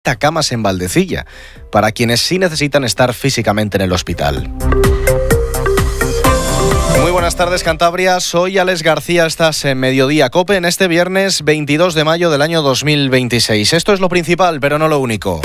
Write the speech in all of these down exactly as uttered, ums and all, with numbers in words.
camas en Valdecilla, para quienes sí necesitan estar físicamente en el hospital. Muy buenas tardes, Cantabria. Soy Alex García. Estás en Mediodía COPE en este viernes veintidós de mayo del año dos mil veintiséis. Esto es lo principal, pero no lo único.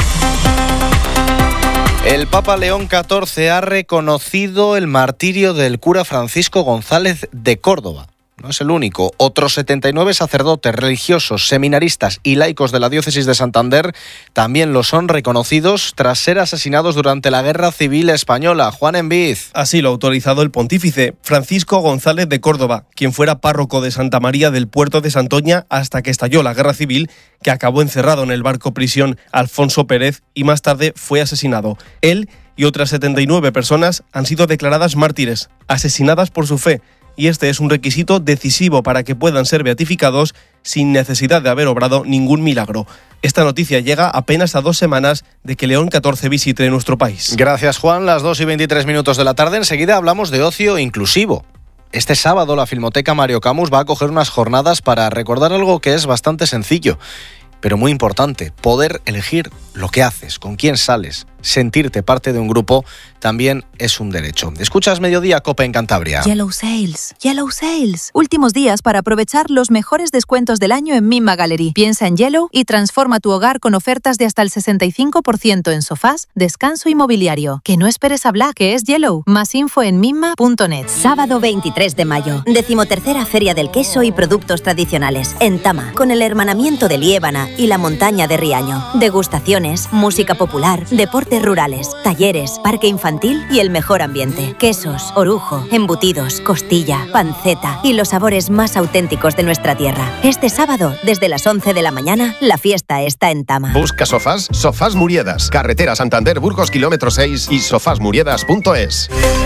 El Papa León catorce ha reconocido el martirio del cura Francisco González de Córdoba. No es el único. Otros setenta y nueve sacerdotes, religiosos, seminaristas y laicos de la diócesis de Santander también lo son reconocidos tras ser asesinados durante la Guerra Civil Española. Juan Enviz. Así lo ha autorizado el pontífice Francisco González de Córdoba, quien fuera párroco de Santa María del Puerto de Santoña hasta que estalló la Guerra Civil, que acabó encerrado en el barco prisión Alfonso Pérez y más tarde fue asesinado. Él y otras setenta y nueve personas han sido declaradas mártires, asesinadas por su fe. Y este es un requisito decisivo para que puedan ser beatificados sin necesidad de haber obrado ningún milagro. Esta noticia llega apenas a dos semanas de que León catorce visite nuestro país. Gracias, Juan. Las dos y veintitrés minutos de la tarde. Enseguida hablamos de ocio inclusivo. Este sábado la Filmoteca Mario Camus va a acoger unas jornadas para recordar algo que es bastante sencillo, pero muy importante: poder elegir lo que haces, con quién sales. Sentirte parte de un grupo también es un derecho. Escuchas Mediodía COPE en Cantabria. Yellow Sales, Yellow Sales. Últimos días para aprovechar los mejores descuentos del año en Mimma Gallery. Piensa en Yellow y transforma tu hogar con ofertas de hasta el sesenta y cinco por ciento en sofás, descanso y mobiliario. Que no esperes a Black, que es Yellow. Más info en mimma punto net. Sábado veintitrés de mayo, decimotercera Feria del Queso y Productos Tradicionales, en Tama, con el hermanamiento de Liébana y la montaña de Riaño. Degustaciones, música popular, deportes rurales, talleres, parque infantil y el mejor ambiente. Quesos, orujo, embutidos, costilla, panceta y los sabores más auténticos de nuestra tierra. Este sábado, desde las once de la mañana, la fiesta está en Tama. Busca sofás, Sofás Muriedas, carretera Santander Burgos kilómetro seis y sofás muriedas punto es.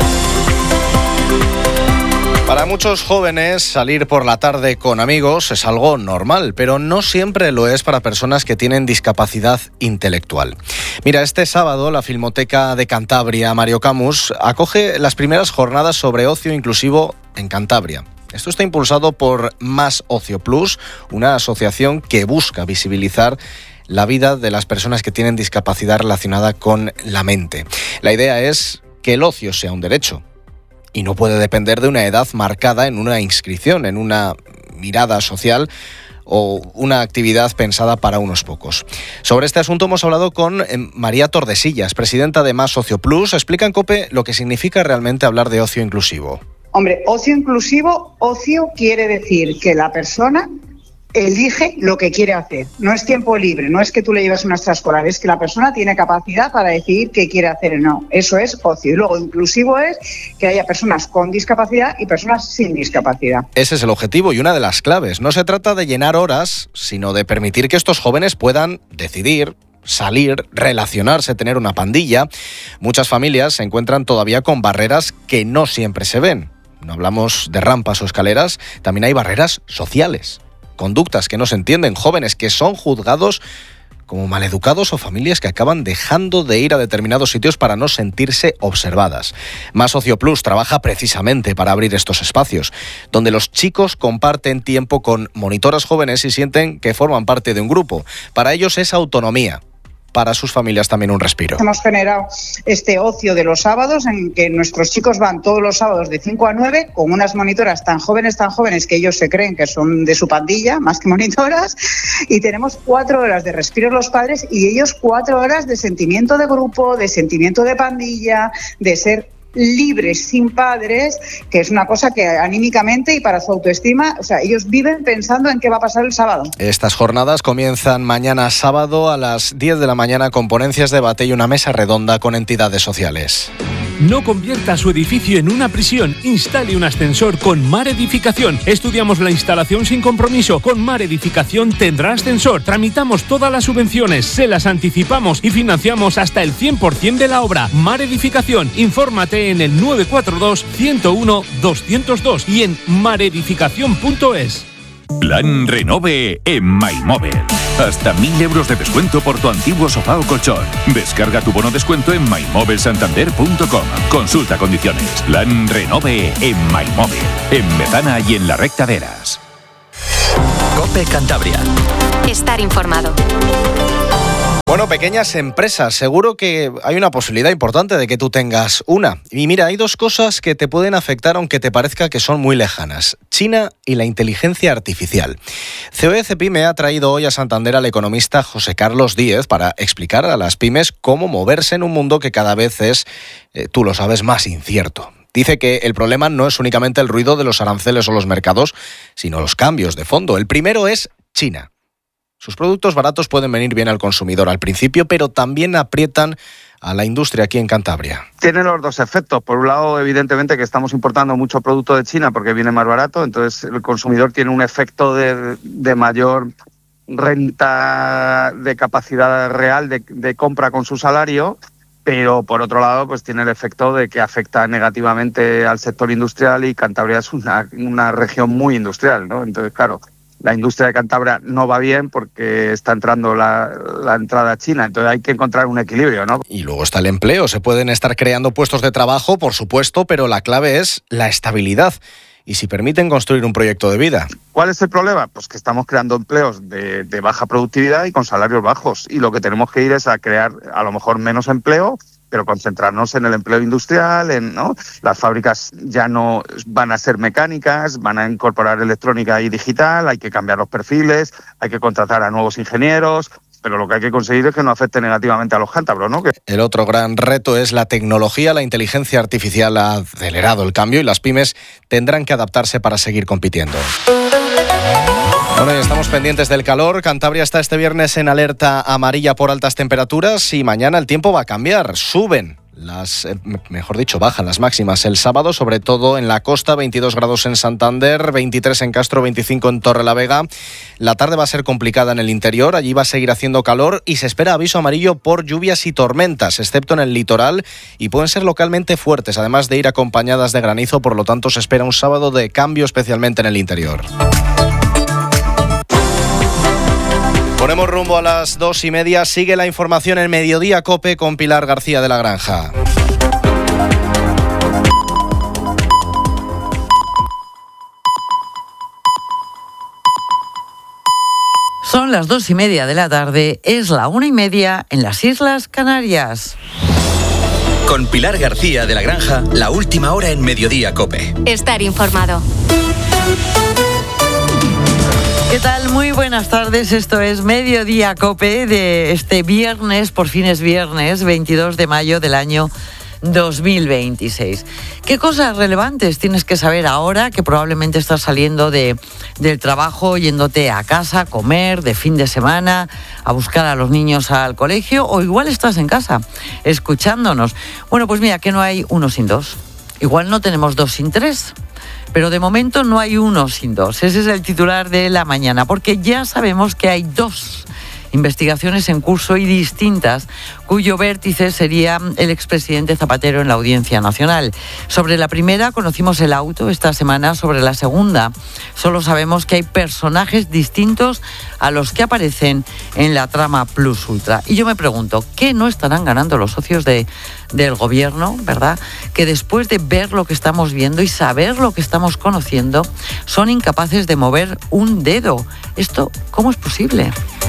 Para muchos jóvenes, salir por la tarde con amigos es algo normal, pero no siempre lo es para personas que tienen discapacidad intelectual. Mira, este sábado la Filmoteca de Cantabria, Mario Camus, acoge las primeras jornadas sobre ocio inclusivo en Cantabria. Esto está impulsado por Más Ocio Plus, una asociación que busca visibilizar la vida de las personas que tienen discapacidad relacionada con la mente. La idea es que el ocio sea un derecho y no puede depender de una edad marcada en una inscripción, en una mirada social o una actividad pensada para unos pocos. Sobre este asunto hemos hablado con María Tordesillas, presidenta de Más Ocio Plus. Explica en COPE lo que significa realmente hablar de ocio inclusivo. Hombre, ocio inclusivo, ocio quiere decir que la persona elige lo que quiere hacer. No es tiempo libre, no es que tú le llevas una extraescolar, es que la persona tiene capacidad para decidir qué quiere hacer o no. Eso es ocio. Y luego inclusivo es que haya personas con discapacidad y personas sin discapacidad. Ese es el objetivo y una de las claves. No se trata de llenar horas, sino de permitir que estos jóvenes puedan decidir, salir, relacionarse, tener una pandilla. Muchas familias se encuentran todavía con barreras que no siempre se ven. No hablamos de rampas o escaleras, también hay barreras sociales. Conductas que no se entienden, jóvenes que son juzgados como maleducados o familias que acaban dejando de ir a determinados sitios para no sentirse observadas. Más Ocio Plus trabaja precisamente para abrir estos espacios, donde los chicos comparten tiempo con monitoras jóvenes y sienten que forman parte de un grupo. Para ellos es autonomía. Para sus familias también un respiro. Hemos generado este ocio de los sábados en que nuestros chicos van todos los sábados de cinco a nueve con unas monitoras tan jóvenes, tan jóvenes que ellos se creen que son de su pandilla, más que monitoras, y tenemos cuatro horas de respiro los padres y ellos cuatro horas de sentimiento de grupo, de sentimiento de pandilla, de ser libres, sin padres, que es una cosa que anímicamente y para su autoestima, o sea, ellos viven pensando en qué va a pasar el sábado. Estas jornadas comienzan mañana sábado a las diez de la mañana con ponencias, debate y una mesa redonda con entidades sociales. No convierta su edificio en una prisión. Instale un ascensor con Mar Edificación. Estudiamos la instalación sin compromiso. Con Mar Edificación tendrá ascensor. Tramitamos todas las subvenciones, se las anticipamos y financiamos hasta el cien por ciento de la obra. Mar Edificación. Infórmate en el nueve cuatro dos, ciento uno, doscientos dos y en maredificación punto es. Plan Renove en MyMóvil. Hasta mil euros de descuento por tu antiguo sofá o colchón. Descarga tu bono descuento en my móvil santander punto com. Consulta condiciones. Plan Renove en MyMóvil. En Metana y en la Recta de Eras. COPE Cantabria. Estar informado. Bueno, pequeñas empresas, seguro que hay una posibilidad importante de que tú tengas una. Y mira, hay dos cosas que te pueden afectar aunque te parezca que son muy lejanas: China y la inteligencia artificial. C O E Cepyme ha traído hoy a Santander al economista José Carlos Díez para explicar a las pymes cómo moverse en un mundo que cada vez es, eh, tú lo sabes, más incierto. Dice que el problema no es únicamente el ruido de los aranceles o los mercados, sino los cambios de fondo. El primero es China. Sus productos baratos pueden venir bien al consumidor al principio, pero también aprietan a la industria aquí en Cantabria. Tiene los dos efectos. Por un lado, evidentemente, que estamos importando mucho producto de China porque viene más barato, entonces el consumidor tiene un efecto de, de mayor renta, de capacidad real de, de compra con su salario, pero por otro lado, pues tiene el efecto de que afecta negativamente al sector industrial, y Cantabria es una, una región muy industrial, ¿no? Entonces, claro, la industria de Cantabria no va bien porque está entrando la, la entrada china, entonces hay que encontrar un equilibrio, ¿no? Y luego está el empleo. Se pueden estar creando puestos de trabajo, por supuesto, pero la clave es la estabilidad y si permiten construir un proyecto de vida. ¿Cuál es el problema? Pues que estamos creando empleos de, de baja productividad y con salarios bajos, y lo que tenemos que ir es a crear a lo mejor menos empleo, pero concentrarnos en el empleo industrial, en, ¿no? Las fábricas ya no van a ser mecánicas, van a incorporar electrónica y digital, hay que cambiar los perfiles, hay que contratar a nuevos ingenieros, pero lo que hay que conseguir es que no afecte negativamente a los cántabros, ¿no? Que... El otro gran reto es la tecnología. La inteligencia artificial ha acelerado el cambio y las pymes tendrán que adaptarse para seguir compitiendo. Bueno, y estamos pendientes del calor. Cantabria está este viernes en alerta amarilla por altas temperaturas y mañana el tiempo va a cambiar. Suben las, eh, mejor dicho, bajan las máximas el sábado, sobre todo en la costa, veintidós grados en Santander, veintitrés en Castro, veinticinco en Torrelavega. La tarde va a ser complicada en el interior, allí va a seguir haciendo calor y se espera aviso amarillo por lluvias y tormentas, excepto en el litoral, y pueden ser localmente fuertes, además de ir acompañadas de granizo, por lo tanto se espera un sábado de cambio, especialmente en el interior. Ponemos rumbo a las dos y media. Sigue la información en Mediodía COPE con Pilar García de la Granja. Son las dos y media de la tarde, es la una y media en las Islas Canarias. Con Pilar García de la Granja, la última hora en Mediodía COPE. Estar informado. ¿Qué tal? Muy buenas tardes, esto es Mediodía COPE de este viernes, por fin es viernes, veintidós de mayo del año dos mil veintiséis. ¿Qué cosas relevantes tienes que saber ahora que probablemente estás saliendo de, del trabajo, yéndote a casa a comer, de fin de semana, a buscar a los niños al colegio, o igual estás en casa escuchándonos? Bueno, pues mira, que no hay uno sin dos. Igual no tenemos dos sin tres. Pero de momento no hay uno sin dos. Ese es el titular de la mañana, porque ya sabemos que hay dos investigaciones en curso y distintas, cuyo vértice sería el expresidente Zapatero en la Audiencia Nacional. Sobre la primera conocimos el auto esta semana, sobre la segunda solo sabemos que hay personajes distintos a los que aparecen en la trama Plus Ultra. Y yo me pregunto, ¿qué no estarán ganando los socios de, del gobierno, verdad? Que después de ver lo que estamos viendo y saber lo que estamos conociendo, son incapaces de mover un dedo. ¿Esto cómo es posible?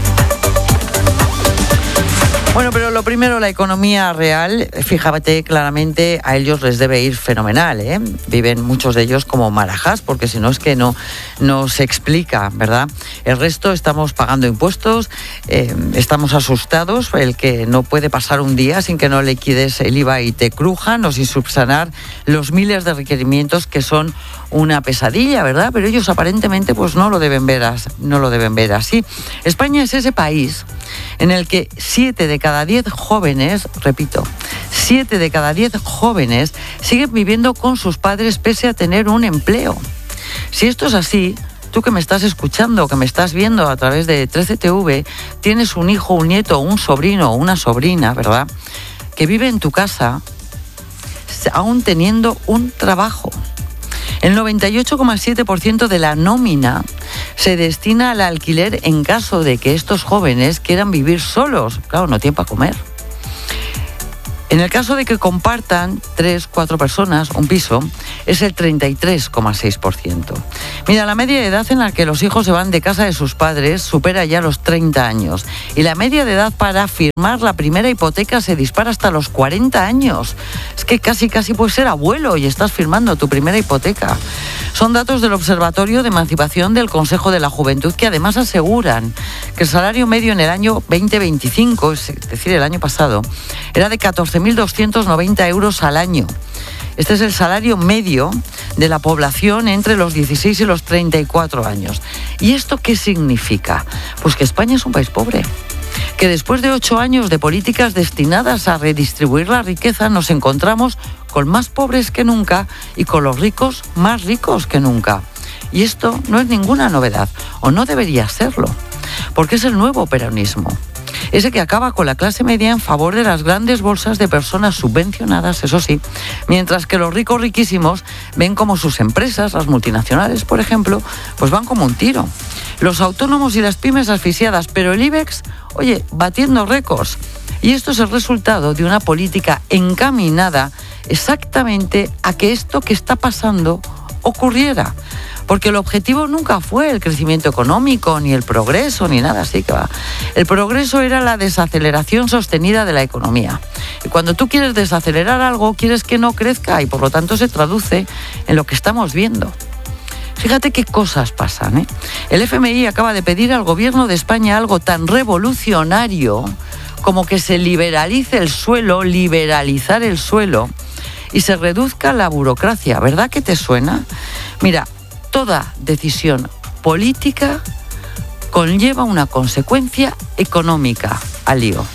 Bueno, pero lo primero, la economía real, fíjate claramente, a ellos les debe ir fenomenal, ¿eh? Viven muchos de ellos como marajás, porque si no es que no, no se explica, ¿verdad? El resto estamos pagando impuestos, eh, estamos asustados, el que no puede pasar un día sin que no liquides el I V A y te crujan, o sin subsanar los miles de requerimientos que son una pesadilla, ¿verdad? Pero ellos aparentemente pues no lo deben ver así, no lo deben ver así. España es ese país en el que siete de cada diez jóvenes, repito, siete de cada diez jóvenes siguen viviendo con sus padres pese a tener un empleo. Si esto es así, tú que me estás escuchando, que me estás viendo a través de trece T V, tienes un hijo, un nieto, un sobrino o una sobrina, ¿verdad?, que vive en tu casa aún teniendo un trabajo. El noventa y ocho coma siete por ciento de la nómina se destina al alquiler en caso de que estos jóvenes quieran vivir solos. Claro, no tienen para comer. En el caso de que compartan tres, cuatro personas un piso, es el treinta y tres coma seis por ciento. Mira, la media de edad en la que los hijos se van de casa de sus padres supera ya los treinta años. Y la media de edad para firmar la primera hipoteca se dispara hasta los cuarenta años. Es que casi, casi puedes ser abuelo y estás firmando tu primera hipoteca. Son datos del Observatorio de Emancipación del Consejo de la Juventud, que además aseguran que el salario medio en el año veinte veinticinco, es decir, el año pasado, era de catorce mil doscientos noventa euros al año. Este es el salario medio de la población entre los dieciséis y los treinta y cuatro años. ¿Y esto qué significa? Pues que España es un país pobre. Que después de ocho años de políticas destinadas a redistribuir la riqueza, nos encontramos con más pobres que nunca y con los ricos más ricos que nunca. Y esto no es ninguna novedad, o no debería serlo, porque es el nuevo peronismo. Ese que acaba con la clase media en favor de las grandes bolsas de personas subvencionadas, eso sí, mientras que los ricos riquísimos ven como sus empresas, las multinacionales, por ejemplo, pues van como un tiro. Los autónomos y las pymes asfixiadas, pero el IBEX, oye, batiendo récords. Y esto es el resultado de una política encaminada exactamente a que esto que está pasando ocurriera. Porque el objetivo nunca fue el crecimiento económico, ni el progreso, ni nada así que va. El progreso era la desaceleración sostenida de la economía. Y cuando tú quieres desacelerar algo, quieres que no crezca y por lo tanto se traduce en lo que estamos viendo. Fíjate qué cosas pasan, ¿eh? El F M I acaba de pedir al gobierno de España algo tan revolucionario como que se liberalice el suelo, liberalizar el suelo y se reduzca la burocracia. ¿Verdad que te suena? Mira, toda decisión política conlleva una consecuencia económica al lío.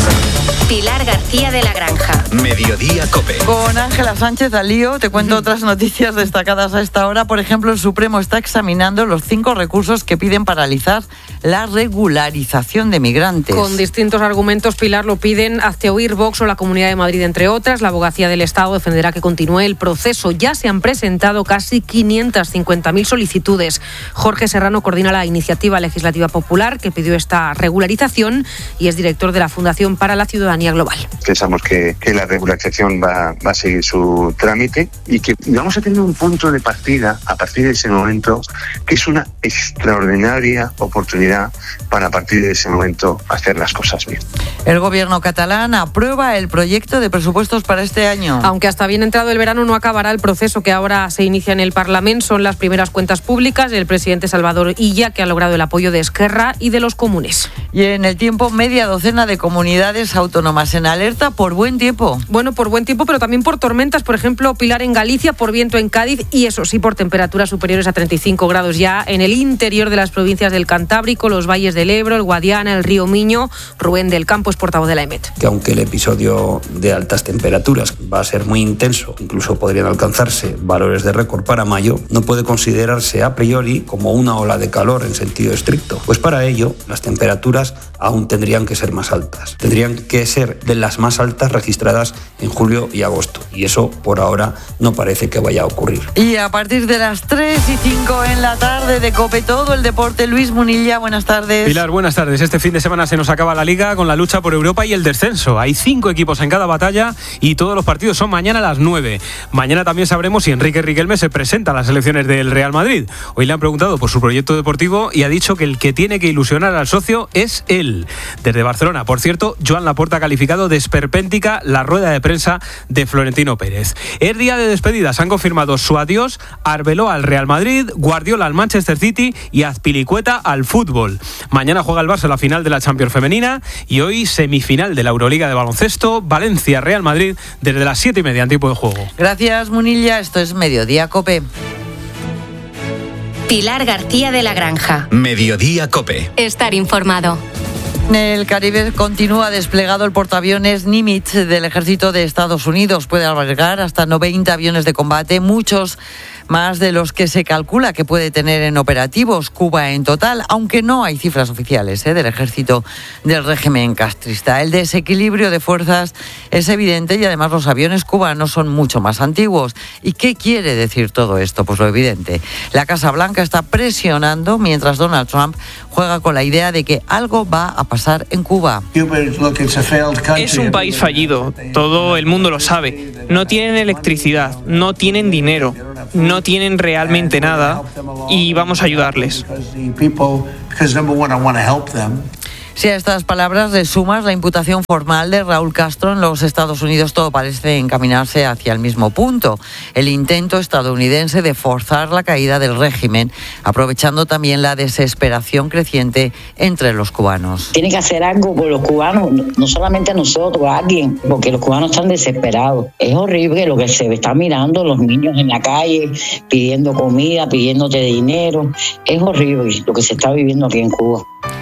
Pilar García de la Granja. Mediodía COPE. Con Ángela Sánchez al lío, te cuento otras noticias destacadas a esta hora. Por ejemplo, el Supremo está examinando los cinco recursos que piden paralizar la regularización de migrantes. Con distintos argumentos, Pilar, lo piden Hazte Oír, Vox o la Comunidad de Madrid, entre otras. La Abogacía del Estado defenderá que continúe el proceso. Ya se han presentado casi quinientas cincuenta mil solicitudes. Jorge Serrano coordina la iniciativa legislativa popular que pidió esta regularización y es director de la Fundación para la Ciudadanía Global. Pensamos que, que la regularización va, va a seguir su trámite y que vamos a tener un punto de partida a partir de ese momento que es una extraordinaria oportunidad para a partir de ese momento hacer las cosas bien. El gobierno catalán aprueba el proyecto de presupuestos para este año. Aunque hasta bien entrado el verano no acabará el proceso que ahora se inicia en el Parlamento. Son las primeras cuentas públicas del presidente Salvador Illa, que ha logrado el apoyo de Esquerra y de los comunes. Y en el tiempo, media docena de comunidades autónomas en alerta por buen tiempo. Bueno, por buen tiempo, pero también por tormentas. Por ejemplo, Pilar en Galicia, por viento en Cádiz y eso sí, por temperaturas superiores a treinta y cinco grados ya en el interior de las provincias del Cantábrico, los valles del Ebro, el Guadiana, el río Miño. Rubén del Campo es portavoz de la EMET. Que aunque el episodio de altas temperaturas va a ser muy intenso, incluso podrían alcanzarse valores de récord para mayo, no puede considerarse a priori como una ola de calor en sentido estricto. Pues para ello, las temperaturas aún tendrían que ser más altas. Tendrían que ser de las más altas registradas en julio y agosto. Y eso, por ahora, no parece que vaya a ocurrir. Y a partir de las tres y cinco en la tarde de COPE, todo el deporte. Luis Munilla, buenas tardes. Pilar, buenas tardes. Este fin de semana se nos acaba la Liga con la lucha por Europa y el descenso. Hay cinco equipos en cada batalla y todos los partidos son mañana a las nueve. Mañana también sabremos si Enrique Riquelme se presenta a las elecciones del Real Madrid. Hoy le han preguntado por su proyecto deportivo y ha dicho que el que tiene que ilusionar al socio es él. Desde Barcelona, por cierto, Joan Laporta ha calificado de esperpéntica la rueda de prensa de Florentino Pérez. Es día de despedidas. Han confirmado su adiós Arbeloa al Real Madrid, Guardiola al Manchester City y Azpilicueta al fútbol. Mañana juega el Barça la final de la Champions femenina y hoy semifinal de la Euroliga de baloncesto, Valencia-Real Madrid desde las siete y media en tiempo de juego. Gracias, Munilla. Esto es Mediodía COPE. Pilar García de la Granja. Mediodía COPE. Estar informado. En el Caribe continúa desplegado el portaaviones Nimitz del Ejército de Estados Unidos. Puede albergar hasta noventa aviones de combate, muchos más de los que se calcula que puede tener en operativos Cuba en total, aunque no hay cifras oficiales ¿eh? del ejército del régimen castrista. El desequilibrio de fuerzas es evidente y además los aviones cubanos son mucho más antiguos. ¿Y qué quiere decir todo esto? Pues lo evidente. La Casa Blanca está presionando mientras Donald Trump juega con la idea de que algo va a pasar en Cuba. Es un país fallido, todo el mundo lo sabe. No tienen electricidad, no tienen dinero, no tienen realmente nada y vamos a ayudarles. Si a estas palabras le sumas la imputación formal de Raúl Castro en los Estados Unidos, todo parece encaminarse hacia el mismo punto. El intento estadounidense de forzar la caída del régimen, aprovechando también la desesperación creciente entre los cubanos. Tiene que hacer algo por los cubanos, no solamente nosotros, alguien, porque los cubanos están desesperados. Es horrible lo que se está mirando, los niños en la calle pidiendo comida, pidiéndote dinero. Es horrible lo que se está viviendo aquí en Cuba.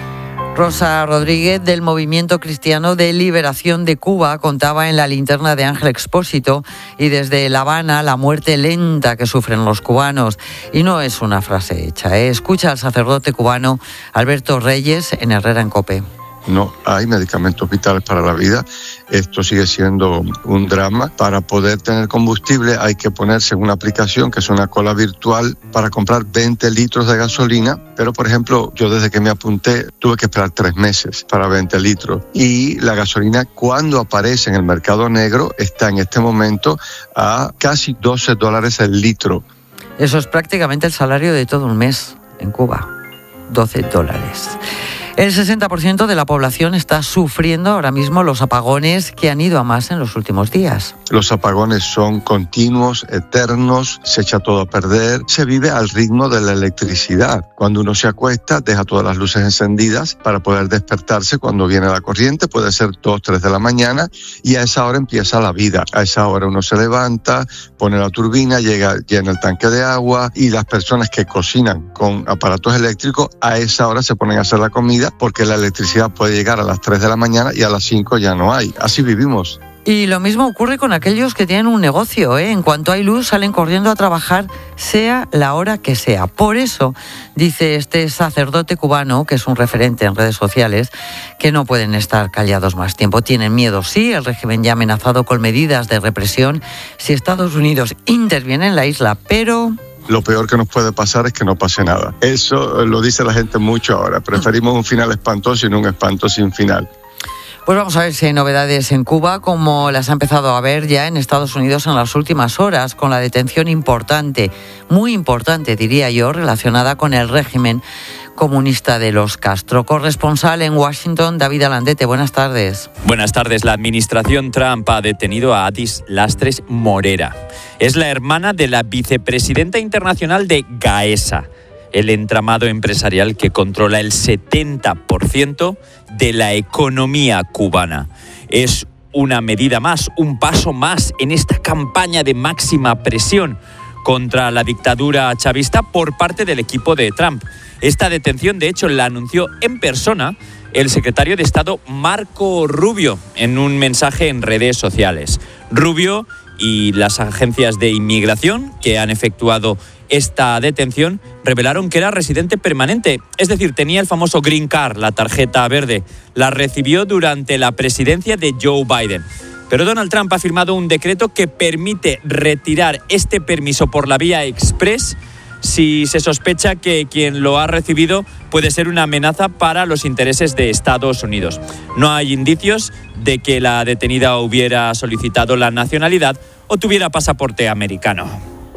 Rosa Rodríguez, del Movimiento Cristiano de Liberación de Cuba, contaba en la linterna de Ángel Expósito y desde La Habana la muerte lenta que sufren los cubanos. Y no es una frase hecha, ¿eh? Escucha al sacerdote cubano Alberto Reyes en Herrera en COPE. No hay medicamentos vitales para la vida. Esto sigue siendo un drama. Para poder tener combustible hay que ponerse en una aplicación que es una cola virtual para comprar veinte litros de gasolina. Pero, por ejemplo, yo desde que me apunté tuve que esperar tres meses para veinte litros. Y la gasolina, cuando aparece en el mercado negro, está en este momento a casi doce dólares el litro. Eso es prácticamente el salario de todo un mes en Cuba. doce dólares. El sesenta por ciento de la población está sufriendo ahora mismo los apagones que han ido a más en los últimos días. Los apagones son continuos, eternos, se echa todo a perder, se vive al ritmo de la electricidad. Cuando uno se acuesta, deja todas las luces encendidas para poder despertarse cuando viene la corriente, puede ser dos, tres de la mañana, y a esa hora empieza la vida. A esa hora uno se levanta, pone la turbina, llega, llena el tanque de agua, y las personas que cocinan con aparatos eléctricos, a esa hora se ponen a hacer la comida, porque la electricidad puede llegar a las tres de la mañana y a las cinco ya no hay. Así vivimos. Y lo mismo ocurre con aquellos que tienen un negocio, ¿eh? En cuanto hay luz, salen corriendo a trabajar, sea la hora que sea. Por eso, dice este sacerdote cubano, que es un referente en redes sociales, que no pueden estar callados más tiempo. Tienen miedo, sí, el régimen ya ha amenazado con medidas de represión si Estados Unidos interviene en la isla, pero... Lo peor que nos puede pasar es que no pase nada. Eso lo dice la gente mucho ahora. Preferimos un final espantoso y no un espanto sin final. Pues vamos a ver si hay novedades en Cuba, como las ha empezado a haber ya en Estados Unidos en las últimas horas, con la detención importante, muy importante diría yo, relacionada con el régimen comunista de los Castro. Corresponsal en Washington, David Alandete, buenas tardes. Buenas tardes. La administración Trump ha detenido a Atis Lastres Morera. Es la hermana de la vicepresidenta internacional de Gaesa, el entramado empresarial que controla el setenta por ciento de la economía cubana. Es una medida más, un paso más en esta campaña de máxima presión contra la dictadura chavista por parte del equipo de Trump. Esta detención, de hecho, la anunció en persona el secretario de Estado Marco Rubio en un mensaje en redes sociales. Rubio y las agencias de inmigración que han efectuado esta detención revelaron que era residente permanente, es decir, tenía el famoso Green Card, la tarjeta verde. La recibió durante la presidencia de Joe Biden. Pero Donald Trump ha firmado un decreto que permite retirar este permiso por la vía express si se sospecha que quien lo ha recibido puede ser una amenaza para los intereses de Estados Unidos. No hay indicios de que la detenida hubiera solicitado la nacionalidad o tuviera pasaporte americano.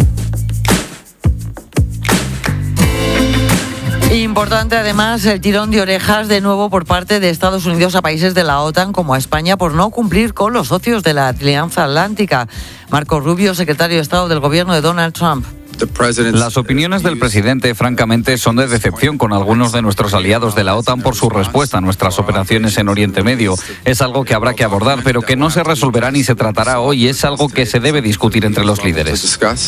Importante además el tirón de orejas de nuevo por parte de Estados Unidos a países de la OTAN como a España por no cumplir con los socios de la Alianza Atlántica. Marco Rubio, secretario de Estado del gobierno de Donald Trump. Las opiniones del presidente, francamente, son de decepción con algunos de nuestros aliados de la OTAN por su respuesta a nuestras operaciones en Oriente Medio. Es algo que habrá que abordar, pero que no se resolverá ni se tratará hoy. Es algo que se debe discutir entre los líderes.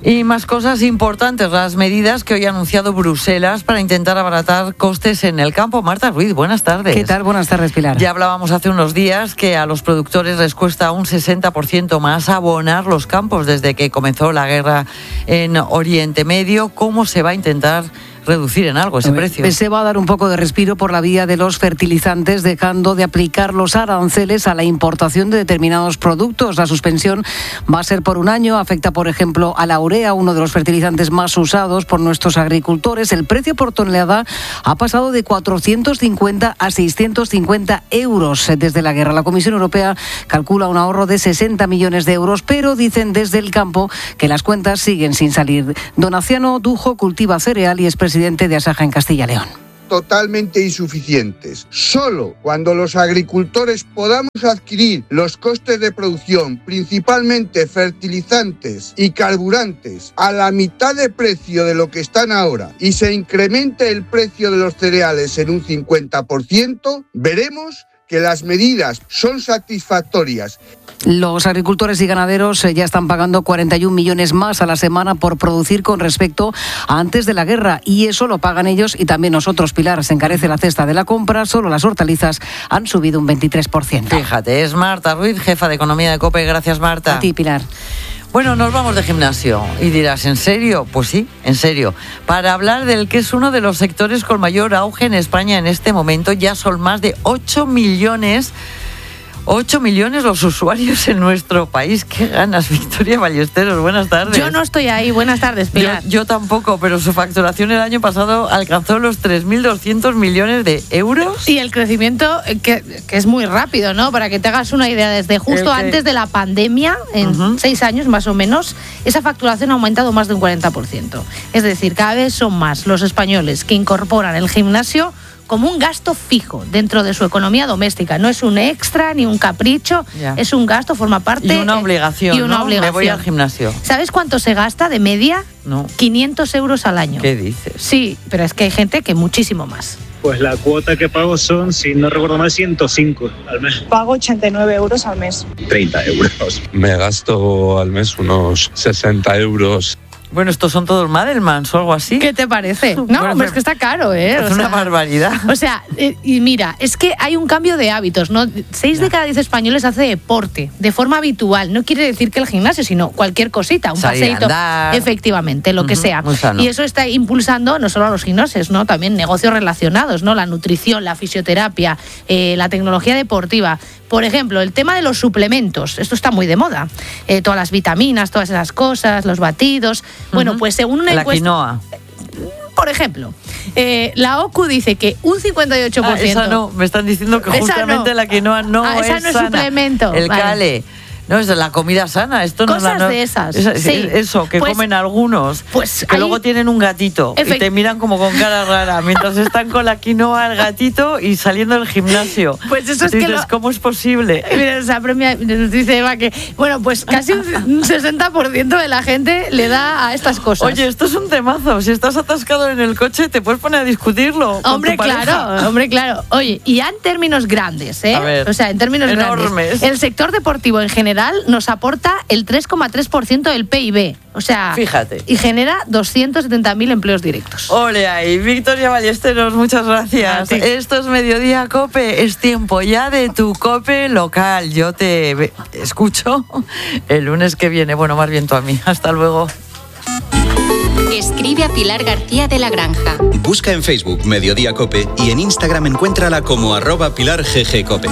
Y más cosas importantes, las medidas que hoy ha anunciado Bruselas para intentar abaratar costes en el campo. Marta Ruiz, buenas tardes. ¿Qué tal? Buenas tardes, Pilar. Ya hablábamos hace unos días que a los productores les cuesta un sesenta por ciento más abonar los campos desde que comenzó la guerra en Oriente Medio. ¿Cómo se va a intentar reducir en algo ese precio? Se va a dar un poco de respiro por la vía de los fertilizantes, dejando de aplicar los aranceles a la importación de determinados productos. La suspensión va a ser por un año, afecta, por ejemplo, a la urea, uno de los fertilizantes más usados por nuestros agricultores. El precio por tonelada ha pasado de cuatrocientos cincuenta a seiscientos cincuenta euros desde la guerra. La Comisión Europea calcula un ahorro de sesenta millones de euros, pero dicen desde el campo que las cuentas siguen sin salir. Donaciano Dujo cultiva cereal y es presidente de Asaja en Castilla y León. Totalmente insuficientes. Solo cuando los agricultores podamos adquirir los costes de producción, principalmente fertilizantes y carburantes, a la mitad de precio de lo que están ahora y se incremente el precio de los cereales en un cincuenta por ciento, veremos que las medidas son satisfactorias. Los agricultores y ganaderos ya están pagando cuarenta y un millones más a la semana por producir con respecto a antes de la guerra, y eso lo pagan ellos y también nosotros. Pilar, se encarece la cesta de la compra, solo las hortalizas han subido un veintitrés por ciento. Fíjate, es Marta Ruiz, jefa de Economía de COPE. Gracias, Marta. A ti, Pilar. Bueno, nos vamos de gimnasio y dirás, ¿en serio? Pues sí, en serio. Para hablar del que es uno de los sectores con mayor auge en España en este momento, ya son más de ocho millones ocho millones los usuarios en nuestro país. ¡Qué ganas! Victoria Ballesteros, buenas tardes. Yo no estoy ahí, buenas tardes, Pilar. Yo, yo tampoco, pero su facturación el año pasado alcanzó los tres mil doscientos millones de euros. Y el crecimiento, que, que es muy rápido, ¿no? Para que te hagas una idea, desde justo que... antes de la pandemia, en uh-huh. seis años más o menos, esa facturación ha aumentado más de un cuarenta por ciento. Es decir, cada vez son más los españoles que incorporan el gimnasio como un gasto fijo dentro de su economía doméstica. No es un extra ni un capricho, ya. Es un gasto, forma parte... Y una obligación, y una ¿no? obligación. Me voy al gimnasio. ¿Sabes cuánto se gasta de media? No. quinientos euros al año. ¿Qué dices? Sí, pero es que hay gente que muchísimo más. Pues la cuota que pago son, si no recuerdo mal, ciento cinco al mes. Pago ochenta y nueve euros al mes. treinta euros. Me gasto al mes unos sesenta euros. Bueno, estos son todos Madelmans o algo así. ¿Qué te parece? No, bueno, pero es que está caro, ¿eh? Es o sea, una barbaridad. O sea, eh, y mira, es que hay un cambio de hábitos, ¿no? Seis ya. de cada diez españoles hace deporte de forma habitual. No quiere decir que el gimnasio, sino cualquier cosita, un Salir paseíto. Efectivamente, lo uh-huh, que sea. Y eso está impulsando no solo a los gimnasios, ¿no? También negocios relacionados, ¿no? La nutrición, la fisioterapia, eh, la tecnología deportiva. Por ejemplo, el tema de los suplementos. Esto está muy de moda. Eh, todas las vitaminas, todas esas cosas, los batidos. Uh-huh. Bueno, pues según una la encuesta... quinoa. Por ejemplo, eh, la O C U dice que un cincuenta y ocho por ciento... Ah, esa no, me están diciendo que justamente no. la quinoa no ah, esa es no es sana. suplemento. El vale. cale. No, es la comida sana. Esto no Cosas es la, no, de esas. Esa, sí. Eso, que pues, comen algunos. Pues que ahí... luego tienen un gatito Efect... y te miran como con cara rara mientras están con la quinoa, el gatito y saliendo del gimnasio. Pues eso es dices, que lo... ¿cómo es posible? Mira, o sea, premia, nos dice Eva que, bueno, pues casi un sesenta por ciento de la gente le da a estas cosas. Oye, esto es un temazo. Si estás atascado en el coche, te puedes poner a discutirlo. Hombre, con tu claro, hombre, claro. Oye, y ya en términos grandes, ¿eh? A ver, o sea, en términos enormes. grandes. El sector deportivo en general nos aporta el tres coma tres por ciento del P I B. O sea, fíjate. Y genera doscientos setenta mil empleos directos. Ole ahí, Victoria Ballesteros, muchas gracias. Esto es Mediodía COPE, es tiempo ya de tu COPE local. Yo te escucho el lunes que viene, bueno, más bien tú a mí. Hasta luego. Escribe a Pilar García de la Granja. Busca en Facebook Mediodía COPE y en Instagram encuéntrala como arroba Pilar G G COPE.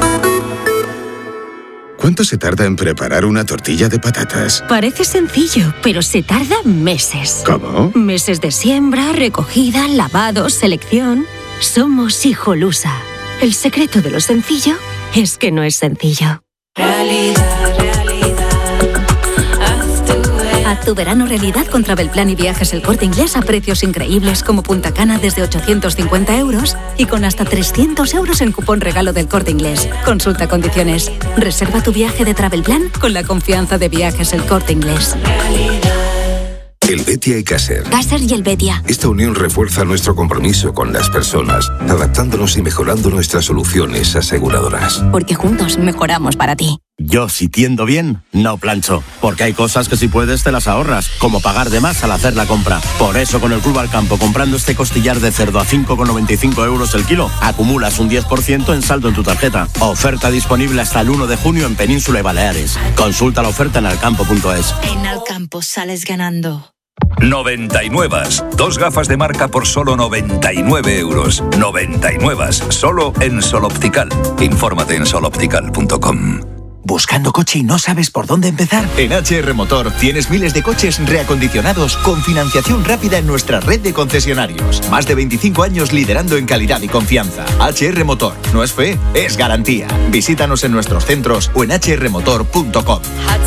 ¿Cuánto se tarda en preparar una tortilla de patatas? Parece sencillo, pero se tarda meses. ¿Cómo? Meses de siembra, recogida, lavado, selección. Somos Hijolusa. El secreto de lo sencillo es que no es sencillo. Realidad, realidad. Haz tu, Haz tu verano realidad con Travelplan y Viajes El Corte Inglés a precios increíbles como Punta Cana desde ochocientos cincuenta euros y con hasta trescientos euros en cupón regalo del Corte Inglés. Consulta condiciones. Reserva tu viaje de Travelplan con la confianza de Viajes El Corte Inglés. El Betia y Caser. Caser y el Betia. Esta unión refuerza nuestro compromiso con las personas, adaptándonos y mejorando nuestras soluciones aseguradoras. Porque juntos mejoramos para ti. Yo, si tiendo bien, no plancho, porque hay cosas que si puedes te las ahorras, como pagar de más al hacer la compra. Por eso con el Club Alcampo, comprando este costillar de cerdo a cinco con noventa y cinco euros el kilo, acumulas un diez por ciento en saldo en tu tarjeta. Oferta disponible hasta el uno de junio en Península y Baleares. Consulta la oferta en alcampo punto es. En Alcampo sales ganando. noventa y nueve. Dos gafas de marca por solo noventa y nueve euros. noventa y nueve. Solo en Sol Optical. Infórmate en sol optical punto com. ¿Buscando coche y no sabes por dónde empezar? En H R Motor tienes miles de coches reacondicionados con financiación rápida en nuestra red de concesionarios. Más de veinticinco años liderando en calidad y confianza. H R Motor. No es fe, es garantía. Visítanos en nuestros centros o en h r motor punto com.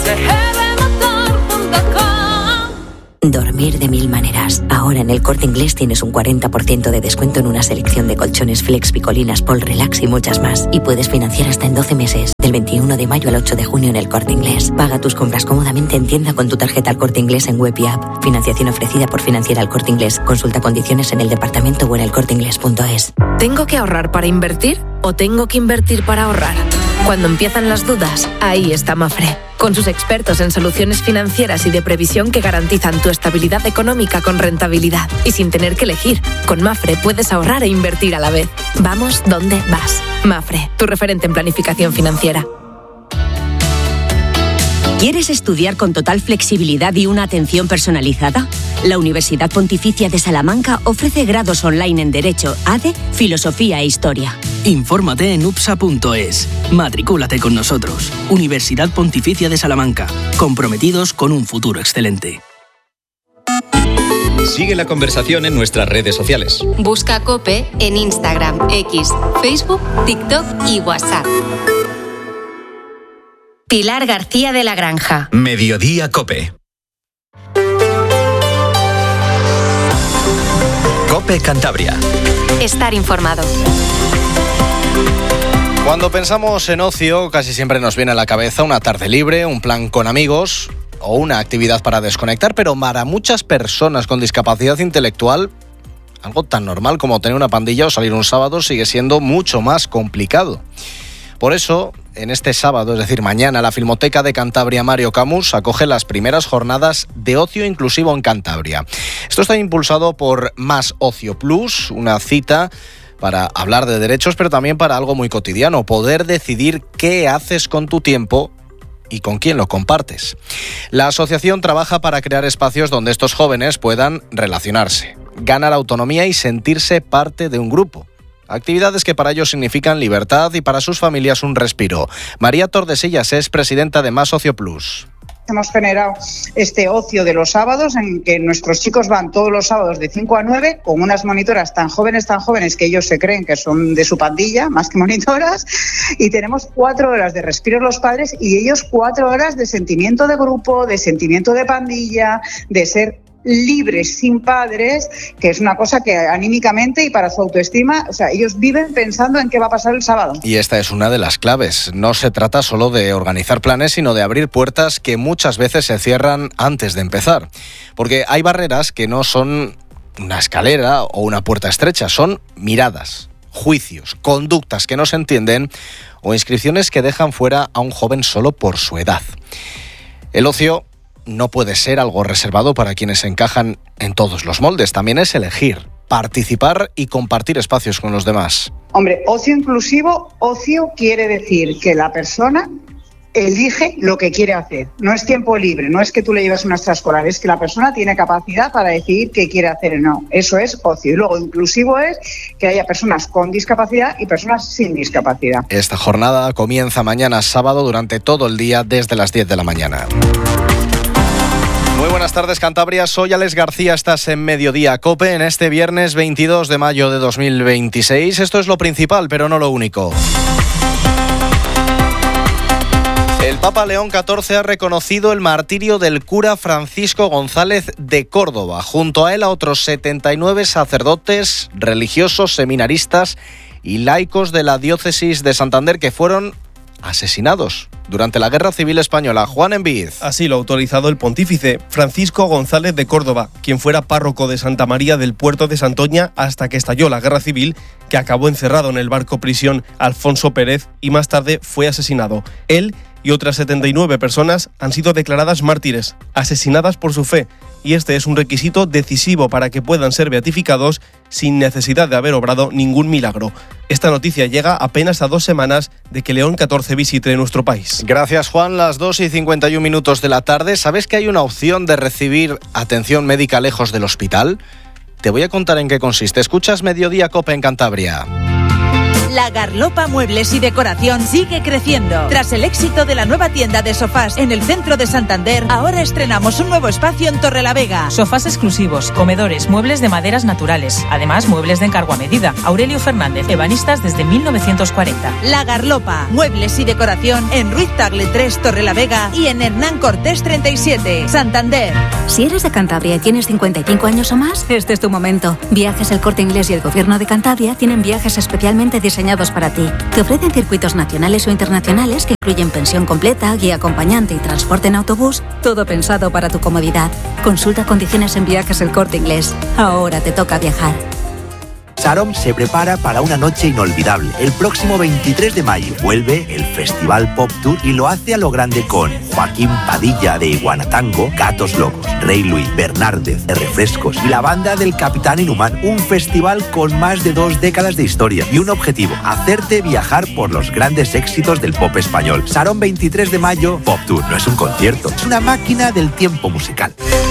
Dormir de mil maneras. Ahora en El Corte Inglés tienes un cuarenta por ciento de descuento en una selección de colchones Flex, Picolinas, Pol Relax y muchas más. Y puedes financiar hasta en doce meses. Del veintiuno de mayo al ocho de junio en El Corte Inglés. Paga tus compras cómodamente en tienda con tu tarjeta El Corte Inglés en web y app. Financiación ofrecida por Financiera El Corte Inglés. Consulta condiciones en el departamento o en el corte inglés punto es. ¿Tengo que ahorrar para invertir o tengo que invertir para ahorrar? Cuando empiezan las dudas, ahí está Mafre. Con sus expertos en soluciones financieras y de previsión que garantizan tu estabilidad económica con rentabilidad. Y sin tener que elegir, con Mafre puedes ahorrar e invertir a la vez. Vamos donde vas. Mafre, tu referente en planificación financiera. ¿Quieres estudiar con total flexibilidad y una atención personalizada? La Universidad Pontificia de Salamanca ofrece grados online en Derecho, A D E, Filosofía e Historia. Infórmate en u p s a punto es. Matricúlate con nosotros. Universidad Pontificia de Salamanca. Comprometidos con un futuro excelente. Sigue la conversación en nuestras redes sociales. Busca COPE en Instagram, X, Facebook, TikTok y WhatsApp. Pilar García de la Granja. Mediodía COPE. COPE Cantabria. Estar informado. Cuando pensamos en ocio, casi siempre nos viene a la cabeza una tarde libre, un plan con amigos o una actividad para desconectar, pero para muchas personas con discapacidad intelectual, algo tan normal como tener una pandilla o salir un sábado sigue siendo mucho más complicado. Por eso, en este sábado, es decir, mañana, la Filmoteca de Cantabria Mario Camus acoge las primeras jornadas de ocio inclusivo en Cantabria. Esto está impulsado por Más Ocio Plus, una cita para hablar de derechos, pero también para algo muy cotidiano, poder decidir qué haces con tu tiempo y con quién lo compartes. La asociación trabaja para crear espacios donde estos jóvenes puedan relacionarse, ganar autonomía y sentirse parte de un grupo. Actividades que para ellos significan libertad y para sus familias un respiro. María Tordesillas es presidenta de Más Ocio Plus. Hemos generado este ocio de los sábados en que nuestros chicos van todos los sábados de cinco a nueve con unas monitoras tan jóvenes, tan jóvenes que ellos se creen que son de su pandilla, más que monitoras, y tenemos cuatro horas de respiro los padres y ellos cuatro horas de sentimiento de grupo, de sentimiento de pandilla, de ser libres, sin padres, que es una cosa que anímicamente y para su autoestima, o sea, ellos viven pensando en qué va a pasar el sábado. Y esta es una de las claves. No se trata solo de organizar planes, sino de abrir puertas que muchas veces se cierran antes de empezar. Porque hay barreras que no son una escalera o una puerta estrecha, son miradas, juicios, conductas que no se entienden o inscripciones que dejan fuera a un joven solo por su edad. El ocio no puede ser algo reservado para quienes encajan en todos los moldes. También es elegir, participar y compartir espacios con los demás. Hombre, ocio inclusivo, ocio quiere decir que la persona elige lo que quiere hacer. No es tiempo libre, no es que tú le lleves una extraescolar, es que la persona tiene capacidad para decidir qué quiere hacer o no. Eso es ocio. Y luego inclusivo es que haya personas con discapacidad y personas sin discapacidad. Esta jornada comienza mañana sábado durante todo el día desde las diez de la mañana. Muy buenas tardes, Cantabria. Soy Alex García, estás en Mediodía COPE en este viernes veintidós de mayo de dos mil veintiséis. Esto es lo principal, pero no lo único. El Papa León catorce ha reconocido el martirio del cura Francisco González de Córdoba. Junto a él a otros setenta y nueve sacerdotes, religiosos, seminaristas y laicos de la diócesis de Santander que fueron asesinados durante la Guerra Civil Española. Juan Envíz. Así lo ha autorizado el pontífice Francisco González de Córdoba, quien fuera párroco de Santa María del Puerto de Santoña hasta que estalló la Guerra Civil, que acabó encerrado en el barco prisión Alfonso Pérez y más tarde fue asesinado. Él y otras setenta y nueve personas han sido declaradas mártires, asesinadas por su fe, y este es un requisito decisivo para que puedan ser beatificados sin necesidad de haber obrado ningún milagro. Esta noticia llega apenas a dos semanas de que León catorce visite nuestro país. Gracias, Juan. Las dos y cincuenta y un minutos de la tarde. ¿Sabes que hay una opción de recibir atención médica lejos del hospital? Te voy a contar en qué consiste. Escuchas Mediodía Cope en Cantabria. La Garlopa Muebles y Decoración sigue creciendo. Tras el éxito de la nueva tienda de sofás en el centro de Santander, ahora estrenamos un nuevo espacio en Torrelavega. Sofás exclusivos, comedores, muebles de maderas naturales. Además, muebles de encargo a medida. Aurelio Fernández, ebanistas desde mil novecientos cuarenta. La Garlopa Muebles y Decoración en Ruiz Tagle tres, Torrelavega, y en Hernán Cortés treinta y siete, Santander. Si eres de Cantabria y tienes cincuenta y cinco años o más, este es tu momento. Viajes El Corte Inglés y el Gobierno de Cantabria tienen viajes especialmente diseñados para ti. Te ofrecen circuitos nacionales o internacionales que incluyen pensión completa, guía acompañante y transporte en autobús, todo pensado para tu comodidad. Consulta condiciones en Viajes El Corte Inglés. Ahora te toca viajar. Sarom se prepara para una noche inolvidable. El próximo veintitrés de mayo vuelve el Festival Pop Tour y lo hace a lo grande con Joaquín Padilla de Iguanatango, Gatos Locos, Rey Luis, Bernárdez de Refrescos y la banda del Capitán Inhumano. Un festival con más de dos décadas de historia y un objetivo: hacerte viajar por los grandes éxitos del pop español. Sarom veintitrés de mayo, Pop Tour. No es un concierto, es una máquina del tiempo musical.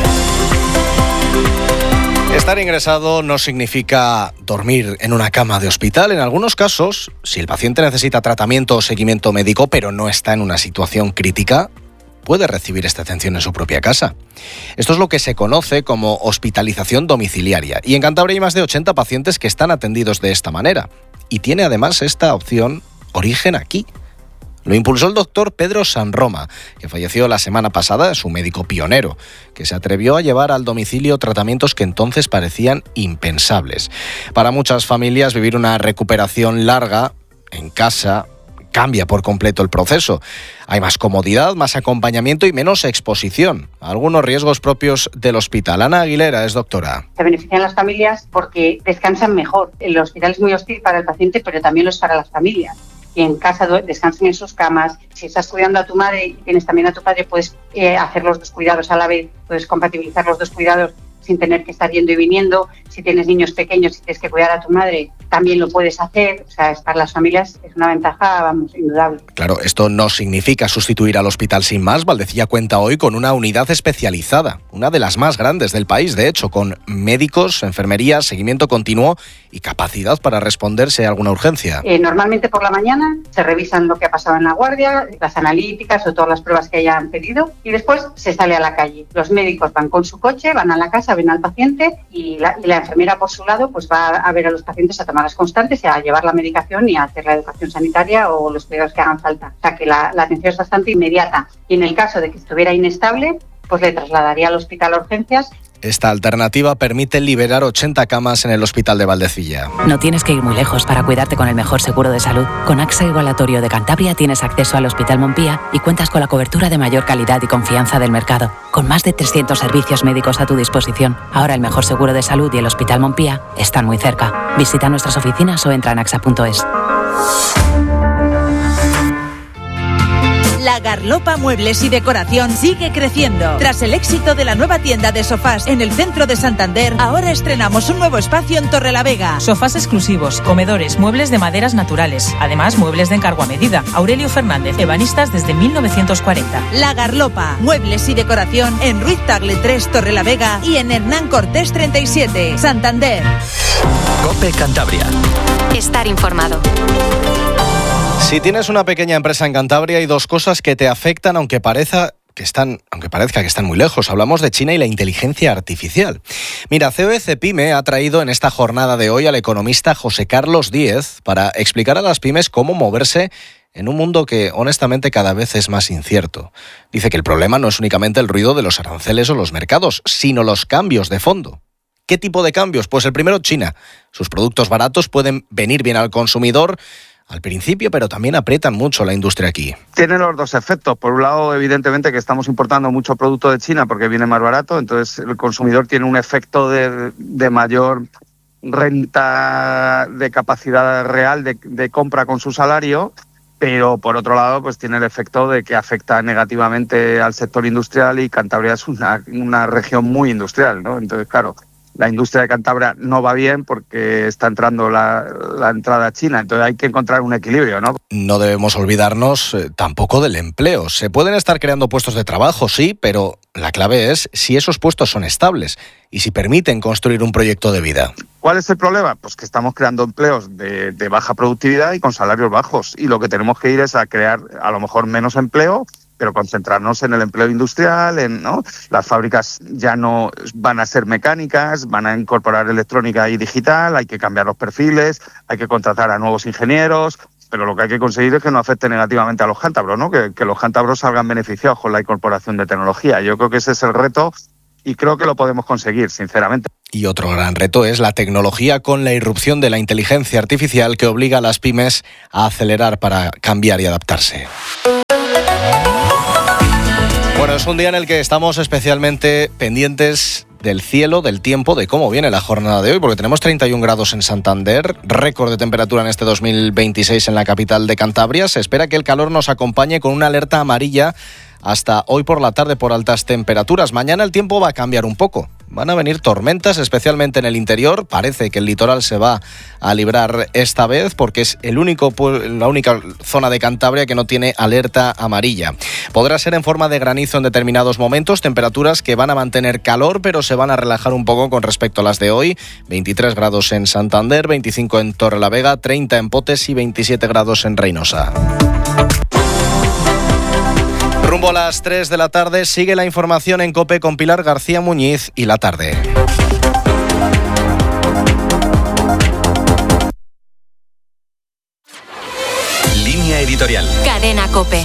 Estar ingresado no significa dormir en una cama de hospital. En algunos casos, si el paciente necesita tratamiento o seguimiento médico, pero no está en una situación crítica, puede recibir esta atención en su propia casa. Esto es lo que se conoce como hospitalización domiciliaria. Y en Cantabria hay más de ochenta pacientes que están atendidos de esta manera. Y tiene además esta opción origen aquí. Lo impulsó el doctor Pedro Sanroma, que falleció la semana pasada, es un médico pionero, que se atrevió a llevar al domicilio tratamientos que entonces parecían impensables. Para muchas familias, vivir una recuperación larga en casa cambia por completo el proceso. Hay más comodidad, más acompañamiento y menos exposición a algunos riesgos propios del hospital. Ana Aguilera es doctora. Se benefician las familias porque descansan mejor. El hospital es muy hostil para el paciente, pero también lo es para las familias. Y en casa descansen en sus camas. Si estás cuidando a tu madre y tienes también a tu padre, puedes eh, hacer los dos cuidados a la vez, puedes compatibilizar los dos cuidados sin tener que estar yendo y viniendo. Si tienes niños pequeños y tienes que cuidar a tu madre, también lo puedes hacer. O sea, para las familias es una ventaja, vamos, indudable. Claro, esto no significa sustituir al hospital sin más. Valdecilla cuenta hoy con una unidad especializada, una de las más grandes del país, de hecho, con médicos, enfermería, seguimiento continuo y capacidad para responder si hay alguna urgencia. Eh, normalmente por la mañana se revisan lo que ha pasado en la guardia, las analíticas o todas las pruebas que hayan pedido, y después se sale a la calle. Los médicos van con su coche, van a la casa, ven al paciente y la, y la enfermera por su lado pues va a ver a los pacientes, a tomar las constantes y a llevar la medicación y a hacer la educación sanitaria o los cuidados que hagan falta. O sea que la, la atención es bastante inmediata, y en el caso de que estuviera inestable, pues le trasladaría al hospital a urgencias. Esta alternativa permite liberar ochenta camas en el hospital de Valdecilla. No tienes que ir muy lejos para cuidarte con el mejor seguro de salud. Con AXA Igualatorio de Cantabria tienes acceso al Hospital Montpía y cuentas con la cobertura de mayor calidad y confianza del mercado, con más de trescientos servicios médicos a tu disposición. Ahora el mejor seguro de salud y el Hospital Montpía están muy cerca. Visita nuestras oficinas o entra en axa punto es. La Garlopa Muebles y Decoración sigue creciendo. Tras el éxito de la nueva tienda de sofás en el centro de Santander, ahora estrenamos un nuevo espacio en Torrelavega. Sofás exclusivos, comedores, muebles de maderas naturales. Además, muebles de encargo a medida. Aurelio Fernández, ebanistas desde mil novecientos cuarenta. La Garlopa Muebles y Decoración en Ruiz Tagle tres, Torrelavega, y en Hernán Cortés treinta y siete, Santander. COPE Cantabria. Estar informado. Si tienes una pequeña empresa en Cantabria, hay dos cosas que te afectan, aunque parezca que están, aunque parezca que están muy lejos. Hablamos de China y la inteligencia artificial. Mira, C O E Cepyme ha traído en esta jornada de hoy al economista José Carlos Díez para explicar a las pymes cómo moverse en un mundo que, honestamente, cada vez es más incierto. Dice que el problema no es únicamente el ruido de los aranceles o los mercados, sino los cambios de fondo. ¿Qué tipo de cambios? Pues el primero, China. Sus productos baratos pueden venir bien al consumidor al principio, pero también aprietan mucho la industria aquí. Tiene los dos efectos. Por un lado, evidentemente, que estamos importando mucho producto de China porque viene más barato, entonces el consumidor tiene un efecto de, de mayor renta, de capacidad real de, de compra con su salario. pero por otro lado pues tiene el efecto de que afecta negativamente al sector industrial y Cantabria es una, una región muy industrial, ¿no? Entonces, claro, la industria de Cantabria no va bien porque está entrando la, la entrada china, entonces hay que encontrar un equilibrio, ¿no? No debemos olvidarnos eh, tampoco del empleo. Se pueden estar creando puestos de trabajo, sí, pero la clave es si esos puestos son estables y si permiten construir un proyecto de vida. ¿Cuál es el problema? Pues que estamos creando empleos de, de baja productividad y con salarios bajos, y lo que tenemos que ir es a crear a lo mejor menos empleo, pero concentrarnos en el empleo industrial, en, ¿no? Las fábricas ya no van a ser mecánicas, van a incorporar electrónica y digital, hay que cambiar los perfiles, hay que contratar a nuevos ingenieros, pero lo que hay que conseguir es que no afecte negativamente a los cántabros, ¿no? Que, que los cántabros salgan beneficiados con la incorporación de tecnología. Yo creo que ese es el reto y creo que lo podemos conseguir, sinceramente. Y otro gran reto es la tecnología con la irrupción de la inteligencia artificial que obliga a las pymes a acelerar para cambiar y adaptarse. Bueno, es un día en el que estamos especialmente pendientes del cielo, del tiempo, de cómo viene la jornada de hoy, porque tenemos treinta y un grados en Santander, récord de temperatura en este dos mil veintiséis en la capital de Cantabria. Se espera que el calor nos acompañe con una alerta amarilla hasta hoy por la tarde por altas temperaturas. Mañana el tiempo va a cambiar un poco. Van a venir tormentas, especialmente en el interior. Parece que el litoral se va a librar esta vez porque es el único, la única zona de Cantabria que no tiene alerta amarilla. Podrá ser en forma de granizo en determinados momentos, temperaturas que van a mantener calor, pero se van a relajar un poco con respecto a las de hoy. veintitrés grados en Santander, veinticinco en Torrelavega, treinta en Potes y veintisiete grados en Reynosa. Rumbo a las tres de la tarde, sigue la información en COPE con Pilar García Muñiz y La Tarde. Línea editorial. Cadena COPE.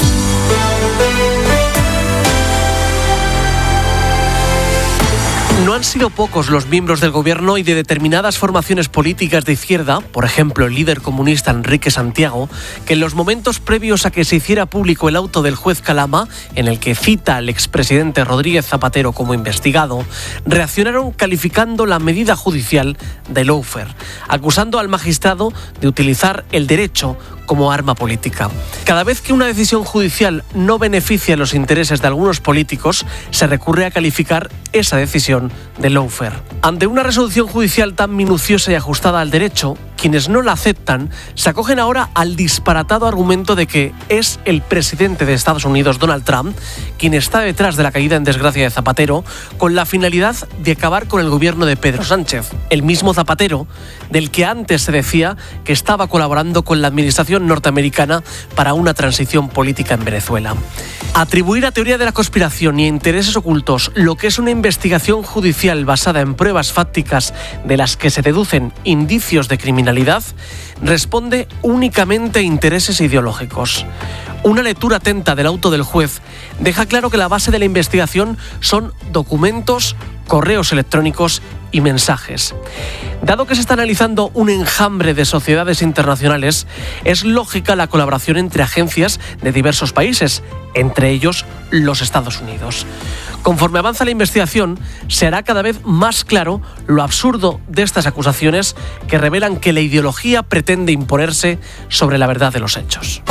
No han sido pocos los miembros del gobierno y de determinadas formaciones políticas de izquierda, por ejemplo el líder comunista Enrique Santiago, que en los momentos previos a que se hiciera público el auto del juez Calama, en el que cita al expresidente Rodríguez Zapatero como investigado, reaccionaron calificando la medida judicial de lawfare, acusando al magistrado de utilizar el derecho como arma política. Cada vez que una decisión judicial no beneficia los intereses de algunos políticos, se recurre a calificar esa decisión de lawfare. Ante una resolución judicial tan minuciosa y ajustada al derecho, quienes no la aceptan se acogen ahora al disparatado argumento de que es el presidente de Estados Unidos, Donald Trump, quien está detrás de la caída en desgracia de Zapatero, con la finalidad de acabar con el gobierno de Pedro Sánchez. El mismo Zapatero, del que antes se decía que estaba colaborando con la administración norteamericana para una transición política en Venezuela. Atribuir a teoría de la conspiración y a intereses ocultos lo que es una investigación judicial basada en pruebas fácticas de las que se deducen indicios de criminalidad responde únicamente a intereses ideológicos. Una lectura atenta del auto del juez deja claro que la base de la investigación son documentos, correos electrónicos y mensajes. Dado que se está analizando un enjambre de sociedades internacionales, es lógica la colaboración entre agencias de diversos países, entre ellos los Estados Unidos. Conforme avanza la investigación, se hará cada vez más claro lo absurdo de estas acusaciones que revelan que la ideología pretende imponerse sobre la verdad de los hechos.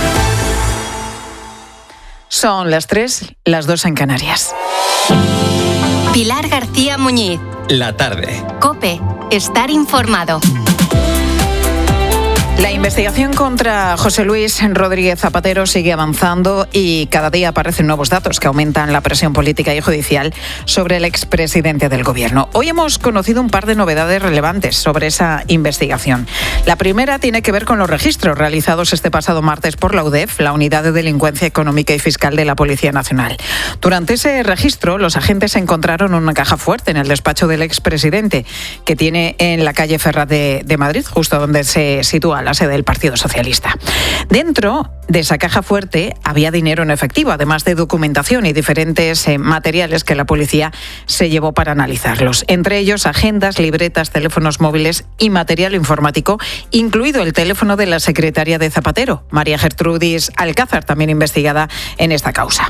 Son las tres, las dos en Canarias. Pilar García Muñiz. La Tarde. COPE. Estar informado. La investigación contra José Luis Rodríguez Zapatero sigue avanzando y cada día aparecen nuevos datos que aumentan la presión política y judicial sobre el expresidente del gobierno. Hoy hemos conocido un par de novedades relevantes sobre esa investigación. La primera tiene que ver con los registros realizados este pasado martes por la U D E F, la Unidad de Delincuencia Económica y Fiscal de la Policía Nacional. Durante ese registro, los agentes encontraron una caja fuerte en el despacho del expresidente, que tiene en la calle Ferraz de, de Madrid, justo donde se sitúa la sede del Partido Socialista. Dentro de esa caja fuerte había dinero en efectivo, además de documentación y diferentes eh, materiales que la policía se llevó para analizarlos. Entre ellos, agendas, libretas, teléfonos móviles y material informático, incluido el teléfono de la secretaria de Zapatero, María Gertrudis Alcázar, también investigada en esta causa.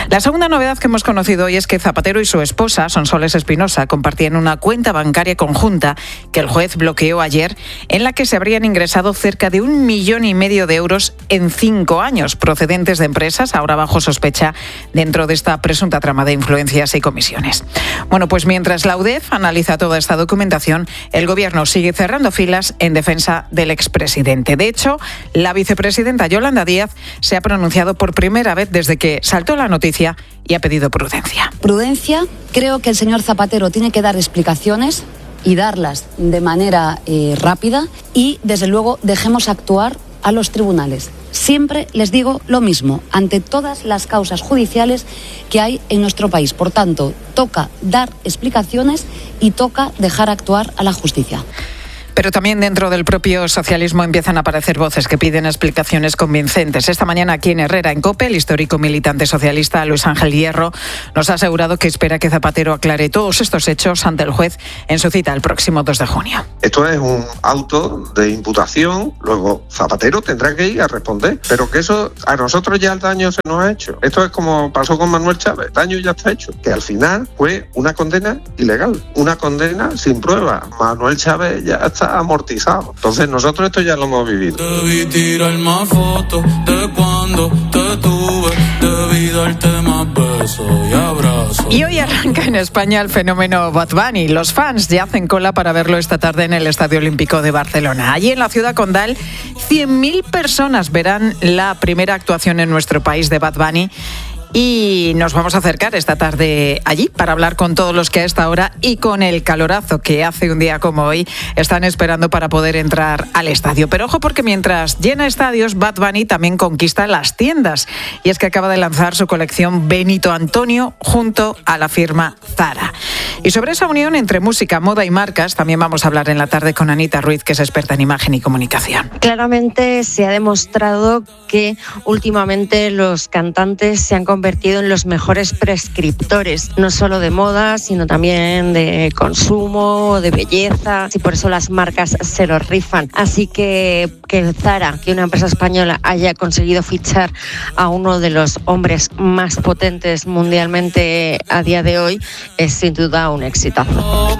La segunda novedad que hemos conocido hoy es que Zapatero y su esposa, Sonsoles Espinosa, compartían una cuenta bancaria conjunta que el juez bloqueó ayer, en la que se habrían ingresado cerca de un millón y medio de euros en cinco años, procedentes de empresas, ahora bajo sospecha dentro de esta presunta trama de influencias y comisiones. Bueno, pues mientras la U D E F analiza toda esta documentación, el Gobierno sigue cerrando filas en defensa del expresidente. De hecho, la vicepresidenta Yolanda Díaz se ha pronunciado por primera vez desde que saltó la noticia y ha pedido prudencia. Prudencia, creo que el señor Zapatero tiene que dar explicaciones y darlas de manera eh, rápida y, desde luego, dejemos actuar a los tribunales. Siempre les digo lo mismo, ante todas las causas judiciales que hay en nuestro país. Por tanto, toca dar explicaciones y toca dejar actuar a la justicia. Pero también dentro del propio socialismo empiezan a aparecer voces que piden explicaciones convincentes. Esta mañana aquí en Herrera, en COPE, el histórico militante socialista Luis Ángel Hierro nos ha asegurado que espera que Zapatero aclare todos estos hechos ante el juez en su cita el próximo dos de junio. Esto es un auto de imputación, luego Zapatero tendrá que ir a responder, pero que eso a nosotros ya el daño se nos ha hecho. Esto es como pasó con Manuel Chávez, el daño ya está hecho, que al final fue una condena ilegal, una condena sin prueba. Manuel Chávez ya está amortizado. Entonces nosotros esto ya lo hemos vivido. Debí tirar más fotos de cuando te tuve, debí darte más besos y abrazos. Y hoy arranca en España el fenómeno Bad Bunny. Los fans ya hacen cola para verlo esta tarde en el Estadio Olímpico de Barcelona. Allí en la ciudad condal, cien mil personas verán la primera actuación en nuestro país de Bad Bunny. Y nos vamos a acercar esta tarde allí para hablar con todos los que a esta hora y con el calorazo que hace un día como hoy están esperando para poder entrar al estadio. Pero ojo, porque mientras llena estadios, Bad Bunny también conquista las tiendas. Y es que acaba de lanzar su colección Benito Antonio junto a la firma Zara. Y sobre esa unión entre música, moda y marcas también vamos a hablar en la tarde con Anita Ruiz, que es experta en imagen y comunicación. Claramente se ha demostrado que últimamente los cantantes se han convertido en los mejores prescriptores, no solo de moda, sino también de consumo, de belleza, y por eso las marcas se los rifan. Así que que Zara, que una empresa española, haya conseguido fichar a uno de los hombres más potentes mundialmente a día de hoy, es sin duda un exitazo.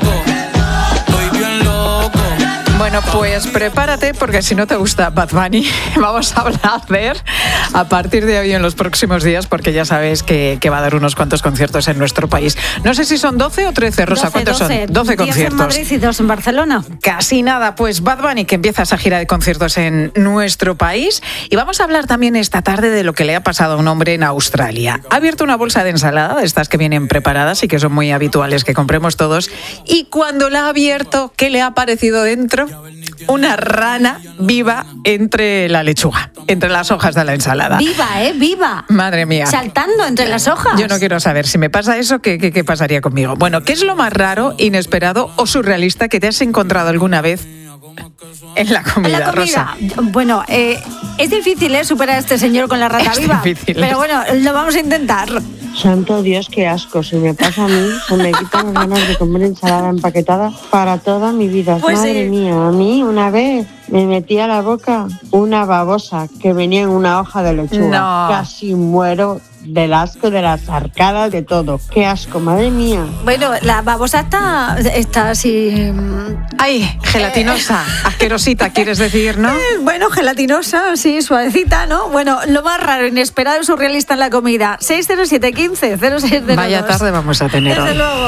Bueno, pues prepárate, porque si no te gusta Bad Bunny, vamos a hablar de él a partir de hoy en los próximos días, porque ya sabes que, que va a dar unos cuantos conciertos en nuestro país. No sé si son doce o trece, Rosa, ¿cuántos son? doce conciertos. diez en Madrid y dos en Barcelona. Casi nada, pues Bad Bunny, que empieza esa gira de conciertos en nuestro país. Y vamos a hablar también esta tarde de lo que le ha pasado a un hombre en Australia. Ha abierto una bolsa de ensalada, de estas que vienen preparadas y que son muy habituales que compremos todos. Y cuando la ha abierto, ¿qué le ha aparecido dentro? Una rana viva entre la lechuga, entre las hojas de la ensalada. ¡Viva, eh! ¡Viva! Madre mía. Saltando entre las hojas. Yo no quiero saber, si me pasa eso, ¿qué, qué, qué pasaría conmigo? Bueno, ¿qué es lo más raro, inesperado o surrealista que te has encontrado alguna vez en la comida, en la comida. Rosa? Bueno, eh, es difícil ¿eh? superar a este señor con la rata es viva. Difícil, pero bueno, lo vamos a intentar. Santo Dios, qué asco. Si me pasa a mí, se me quitan las ganas de comer ensalada empaquetada para toda mi vida. Pues Madre sí. mía, a mí una vez me metí a la boca una babosa que venía en una hoja de lechuga. No. Casi muero del asco, de las arcadas, de todo. Qué asco, madre mía. Bueno, la babosa está, está así... Ay, gelatinosa, eh. asquerosita, quieres decir, ¿no? Eh, bueno, gelatinosa, sí, suavecita, ¿no? Bueno, lo más raro, inesperado y surrealista en la comida. seis cero siete quince cero seis cero dos. Vaya tarde vamos a tener Desde hoy. luego.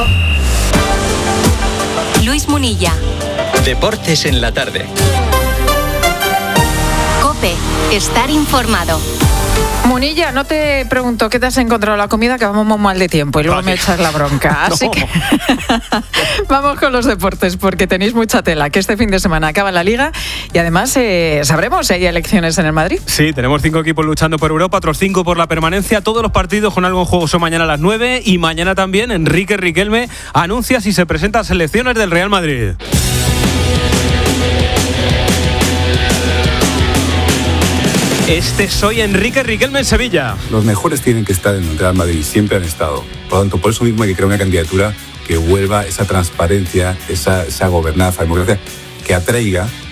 Luis Munilla. Deportes en la tarde. COPE. Estar informado. Munilla, no te pregunto qué te has encontrado en la comida, que vamos muy mal de tiempo y luego Vale. me echas la bronca. Así No. que vamos con los deportes, porque tenéis mucha tela, que este fin de semana acaba la Liga y además eh, sabremos si hay elecciones en el Madrid. Sí, tenemos cinco equipos luchando por Europa, otros cinco por la permanencia. Todos los partidos con algo en juego son mañana a las nueve y mañana también Enrique Riquelme anuncia si se presenta a selecciones del Real Madrid. Este soy Enrique Riquelme en Sevilla. Los mejores tienen que estar en el Real Madrid, siempre han estado. Por lo tanto, por eso mismo hay que crear una candidatura que vuelva esa transparencia, esa, esa gobernanza, democracia, que atraiga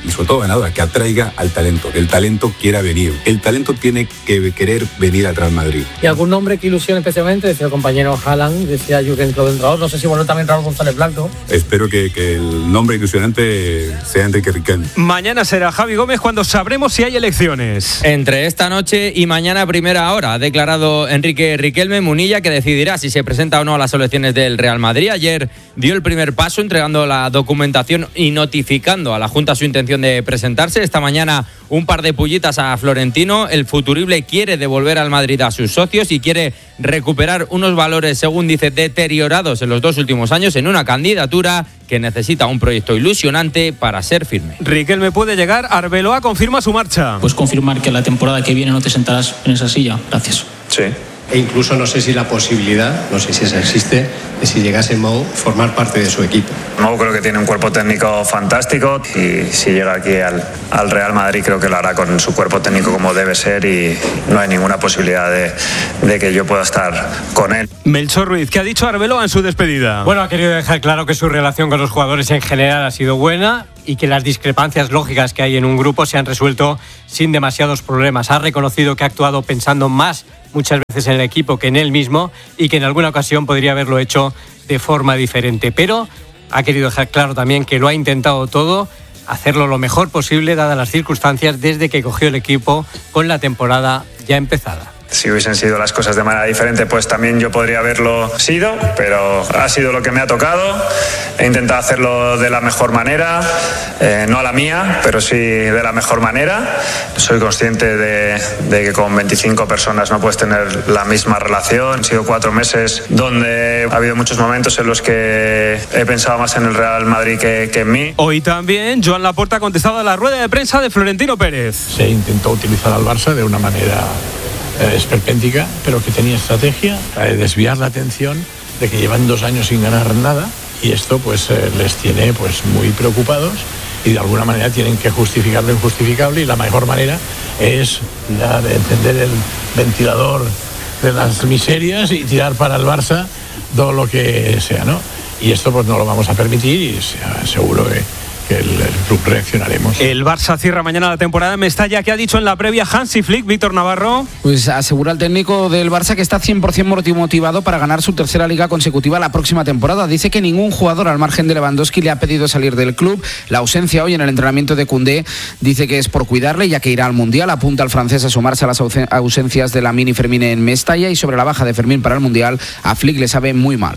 y sobre todo ganadora, que atraiga al talento, que el talento quiera venir. El talento tiene que querer venir al Real Madrid. ¿Y algún nombre que ilusione especialmente? Decía el compañero Haaland, decía Jürgen Klopp, entrenador. No sé si bueno también Raúl González Blanco. Espero que, que el nombre ilusionante sea Enrique Riquelme. Mañana será Javi Gómez cuando sabremos si hay elecciones. Entre esta noche y mañana a primera hora ha declarado Enrique Riquelme Munilla que decidirá si se presenta o no a las elecciones del Real Madrid. Ayer dio el primer paso entregando la documentación y notificando a la Junta su intención de presentarse. Esta mañana un par de pullitas a Florentino. El futurible quiere devolver al Madrid a sus socios y quiere recuperar unos valores, según dice, deteriorados en los dos últimos años en una candidatura que necesita un proyecto ilusionante para ser firme. Riquelme puede llegar, Arbeloa confirma su marcha. Pues confirmar que la temporada que viene no te sentarás en esa silla. Gracias. Sí. E incluso no sé si la posibilidad, no sé si esa existe, de si llegase Mou, formar parte de su equipo. Mou creo que tiene un cuerpo técnico fantástico y si llega aquí al, al Real Madrid creo que lo hará con su cuerpo técnico como debe ser y no hay ninguna posibilidad de, de que yo pueda estar con él. Melchor Ruiz, ¿qué ha dicho Arbeloa en su despedida? Bueno, ha querido dejar claro que su relación con los jugadores en general ha sido buena y que las discrepancias lógicas que hay en un grupo se han resuelto sin demasiados problemas. Ha reconocido que ha actuado pensando más muchas veces en el equipo que en él mismo y que en alguna ocasión podría haberlo hecho de forma diferente. Pero ha querido dejar claro también que lo ha intentado todo, hacerlo lo mejor posible dadas las circunstancias desde que cogió el equipo con la temporada ya empezada. Si hubiesen sido las cosas de manera diferente, pues también yo podría haberlo sido, pero ha sido lo que me ha tocado. He intentado hacerlo de la mejor manera, eh, no a la mía, pero sí de la mejor manera. Soy consciente de, de que con veinticinco personas no puedes tener la misma relación. Han sido cuatro meses donde ha habido muchos momentos en los que he pensado más en el Real Madrid que, que en mí. Hoy también Joan Laporta ha contestado a la rueda de prensa de Florentino Pérez. Se intentó utilizar al Barça de una manera Eh, esperpéntica, pero que tenía estrategia para desviar la atención de que llevan dos años sin ganar nada y esto pues eh, les tiene pues muy preocupados y de alguna manera tienen que justificar lo injustificable y la mejor manera es la de encender el ventilador de las miserias y tirar para el Barça todo lo que sea, ¿no? Y esto pues no lo vamos a permitir y seguro que que el, el club reaccionaremos. El Barça cierra mañana la temporada en Mestalla. ¿Qué ha dicho en la previa Hansi Flick, Víctor Navarro? Pues asegura el técnico del Barça que está cien por ciento motivado para ganar su tercera liga consecutiva la próxima temporada. Dice que ningún jugador al margen de Lewandowski le ha pedido salir del club. La ausencia hoy en el entrenamiento de Koundé dice que es por cuidarle ya que irá al Mundial. Apunta al francés a sumarse a las ausencias de Lamine y Fermín en Mestalla y sobre la baja de Fermín para el Mundial a Flick le sabe muy mal.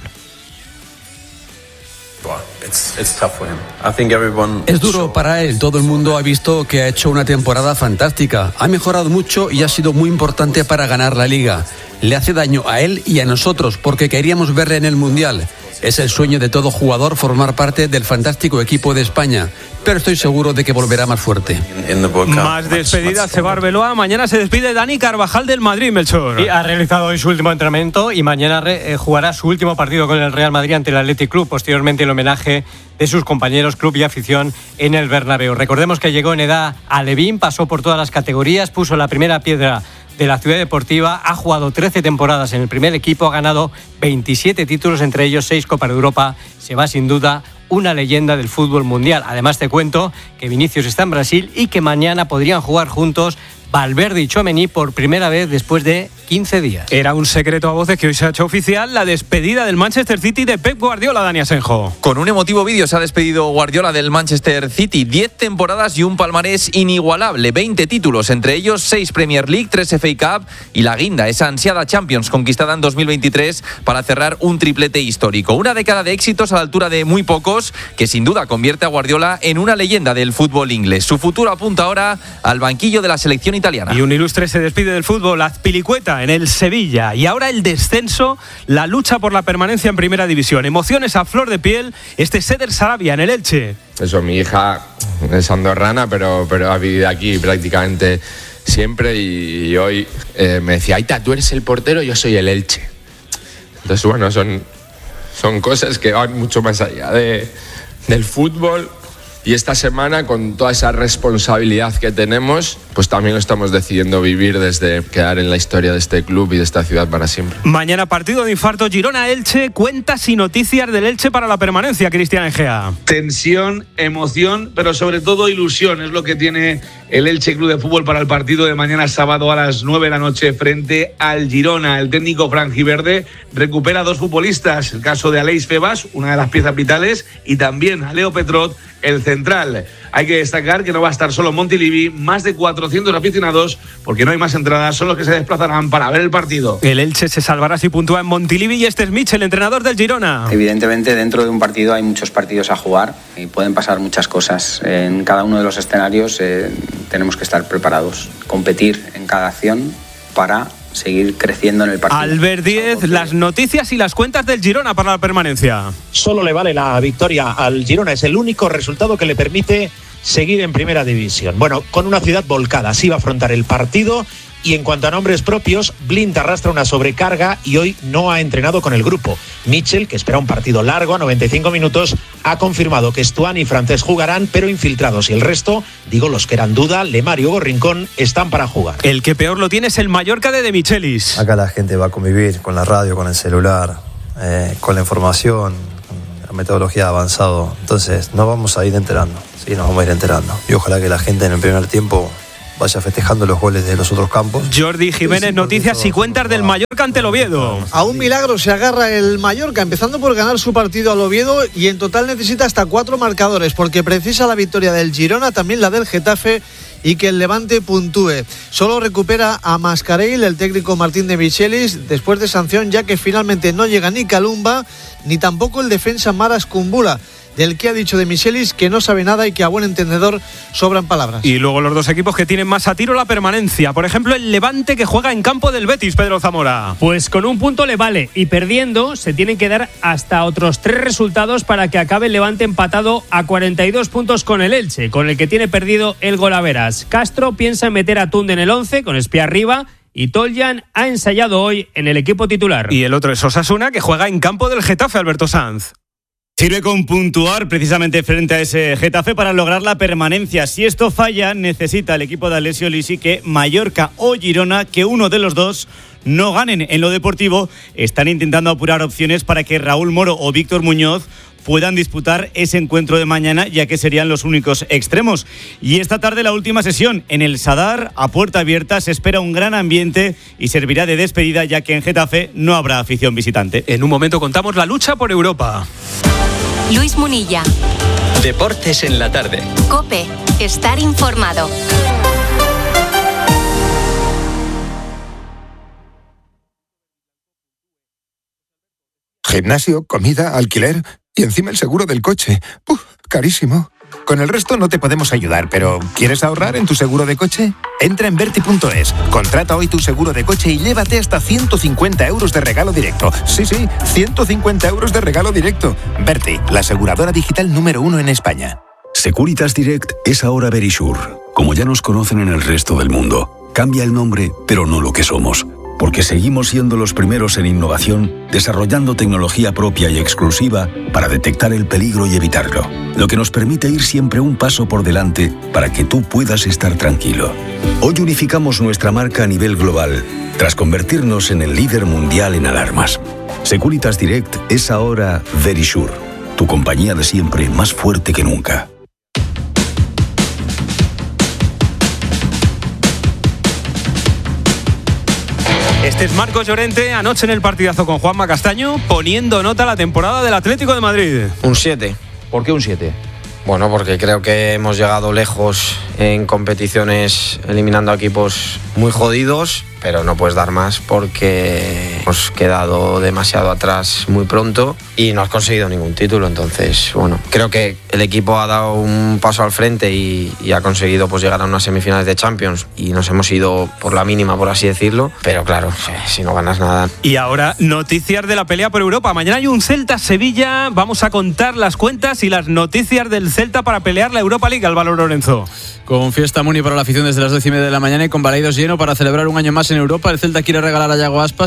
Es duro para él, todo el mundo ha visto que ha hecho una temporada fantástica, ha mejorado mucho y ha sido muy importante para ganar la Liga. Le hace daño a él y a nosotros porque queríamos verle en el Mundial. Es el sueño de todo jugador formar parte del fantástico equipo de España, pero estoy seguro de que volverá más fuerte. Más despedidas, se va Arbeloa. Mañana se despide Dani Carvajal del Madrid, Melchor. Y ha realizado hoy su último entrenamiento y mañana re, eh, jugará su último partido con el Real Madrid ante el Athletic Club. Posteriormente el homenaje de sus compañeros, club y afición en el Bernabéu. Recordemos que llegó en edad a Alevín, pasó por todas las categorías, puso la primera piedra de la Ciudad Deportiva, ha jugado trece temporadas en el primer equipo, ha ganado veintisiete títulos, entre ellos seis Copas de Europa. Se va sin duda una leyenda del fútbol mundial. Además te cuento que Vinicius está en Brasil y que mañana podrían jugar juntos Valverde y Tchouaméni por primera vez después de quince días. Era un secreto a voces que hoy se ha hecho oficial la despedida del Manchester City de Pep Guardiola, Dani Asenjo. Con un emotivo vídeo se ha despedido Guardiola del Manchester City. diez temporadas y un palmarés inigualable. veinte títulos, entre ellos seis Premier League, tres F A Cup y la guinda, esa ansiada Champions conquistada en dos mil veintitrés para cerrar un triplete histórico. Una década de éxitos a la altura de muy pocos que sin duda convierte a Guardiola en una leyenda del fútbol inglés. Su futuro apunta ahora al banquillo de la selección italiana. Y un ilustre se despide del fútbol, Azpilicueta en el Sevilla. Y ahora el descenso, la lucha por la permanencia en Primera División. Emociones a flor de piel, este Seder Sarabia en el Elche. Eso, mi hija es andorrana, pero, pero ha vivido aquí prácticamente siempre y, y hoy eh, me decía, Aita, tú eres el portero, yo soy el Elche. Entonces, bueno, son, son cosas que van mucho más allá de, del fútbol. Y esta semana, con toda esa responsabilidad que tenemos, pues también estamos decidiendo vivir desde quedar en la historia de este club y de esta ciudad para siempre. Mañana partido de infarto Girona-Elche, cuentas y noticias del Elche para la permanencia, Cristian Egea. Tensión, emoción, pero sobre todo ilusión es lo que tiene el Elche Club de Fútbol para el partido de mañana sábado a las nueve de la noche frente al Girona. El técnico franjiverde recupera a dos futbolistas, el caso de Aleix Febas, una de las piezas vitales, y también a Leo Petrot, el central. Hay que destacar que no va a estar solo Montilivi, más de cuatrocientos aficionados, porque no hay más entradas, son los que se desplazarán para ver el partido. El Elche se salvará si puntúa en Montilivi, y este es Mitchell, entrenador del Girona. Evidentemente, dentro de un partido hay muchos partidos a jugar y pueden pasar muchas cosas. En cada uno de los escenarios eh, tenemos que estar preparados, competir en cada acción para seguir creciendo en el partido. Albert Díez, las noticias y las cuentas del Girona para la permanencia. Solo le vale la victoria al Girona, es el único resultado que le permite seguir en primera división. Bueno, con una ciudad volcada, así va a afrontar el partido. Y en cuanto a nombres propios, Blind arrastra una sobrecarga y hoy no ha entrenado con el grupo. Mitchell, que espera un partido largo a noventa y cinco minutos, ha confirmado que Stuani y Francés jugarán, pero infiltrados, y el resto, digo los que eran duda, Lemar y Hugo Rincón, están para jugar. El que peor lo tiene es el Mallorca de De Michelis. Acá la gente va a convivir con la radio, con el celular, eh, con la información, con la metodología avanzada. Entonces nos vamos a ir enterando, sí, nos vamos a ir enterando. Y ojalá que la gente en el primer tiempo vaya festejando los goles de los otros campos. Jordi Jiménez, noticias y cuentas del Mallorca ante el Oviedo. A un milagro se agarra el Mallorca, empezando por ganar su partido al Oviedo, y en total necesita hasta cuatro marcadores, porque precisa la victoria del Girona, también la del Getafe, y que el Levante puntúe. Solo recupera a Mascarell el técnico Martín de Michelis después de sanción, ya que finalmente no llega ni Calumba ni tampoco el defensa Maras Kumbula, del que ha dicho de Michelis que no sabe nada y que a buen entendedor sobran palabras. Y luego los dos equipos que tienen más a tiro la permanencia. Por ejemplo, el Levante, que juega en campo del Betis, Pedro Zamora. Pues con un punto le vale, y perdiendo se tienen que dar hasta otros tres resultados para que acabe el Levante empatado a cuarenta y dos puntos con el Elche, con el que tiene perdido el Golaveras. Castro piensa en meter a Tunde en el once, con Espía arriba, y Toljan ha ensayado hoy en el equipo titular. Y el otro es Osasuna, que juega en campo del Getafe, Alberto Sanz. Sirve con puntuar precisamente frente a ese Getafe para lograr la permanencia. Si esto falla, necesita el equipo de Alessio Lisi que Mallorca o Girona, que uno de los dos no ganen. En lo deportivo están intentando apurar opciones para que Raúl Moro o Víctor Muñoz puedan disputar ese encuentro de mañana, ya que serían los únicos extremos. Y esta tarde la última sesión en el Sadar, a puerta abierta, se espera un gran ambiente y servirá de despedida, ya que en Getafe no habrá afición visitante. En un momento contamos la lucha por Europa. Luis Munilla. Deportes en la tarde. COPE. Estar informado. Gimnasio, comida, alquiler y encima el seguro del coche. ¡Uf! Carísimo. Con el resto no te podemos ayudar, pero ¿quieres ahorrar en tu seguro de coche? Entra en Berti punto es, contrata hoy tu seguro de coche y llévate hasta ciento cincuenta euros de regalo directo. Sí, sí, ciento cincuenta euros de regalo directo. Berti, la aseguradora digital número uno en España. Securitas Direct es ahora Verisure. Como ya nos conocen en el resto del mundo, cambia el nombre, pero no lo que somos. Porque seguimos siendo los primeros en innovación, desarrollando tecnología propia y exclusiva para detectar el peligro y evitarlo. Lo que nos permite ir siempre un paso por delante para que tú puedas estar tranquilo. Hoy unificamos nuestra marca a nivel global, tras convertirnos en el líder mundial en alarmas. Securitas Direct es ahora Verisure, tu compañía de siempre más fuerte que nunca. Este es Marcos Llorente, anoche en el partidazo con Juanma Castaño, poniendo nota a la temporada del Atlético de Madrid. Un siete. ¿Por qué un siete? Bueno, porque creo que hemos llegado lejos en competiciones eliminando a equipos muy jodidos, pero no puedes dar más porque hemos quedado demasiado atrás muy pronto y no has conseguido ningún título. Entonces, bueno, creo que el equipo ha dado un paso al frente y, y ha conseguido pues llegar a unas semifinales de Champions y nos hemos ido por la mínima, por así decirlo, pero claro, si no ganas nada. Y ahora, noticias de la pelea por Europa. Mañana hay un Celta-Sevilla, vamos a contar las cuentas y las noticias del Celta para pelear la Europa League. Álvaro Lorenzo. Con fiesta Muni para la afición desde las doce y media de la mañana y con Balaidos lleno para celebrar un año más en Europa. El Celta quiere regalar a Yago Aspas, que va a seguir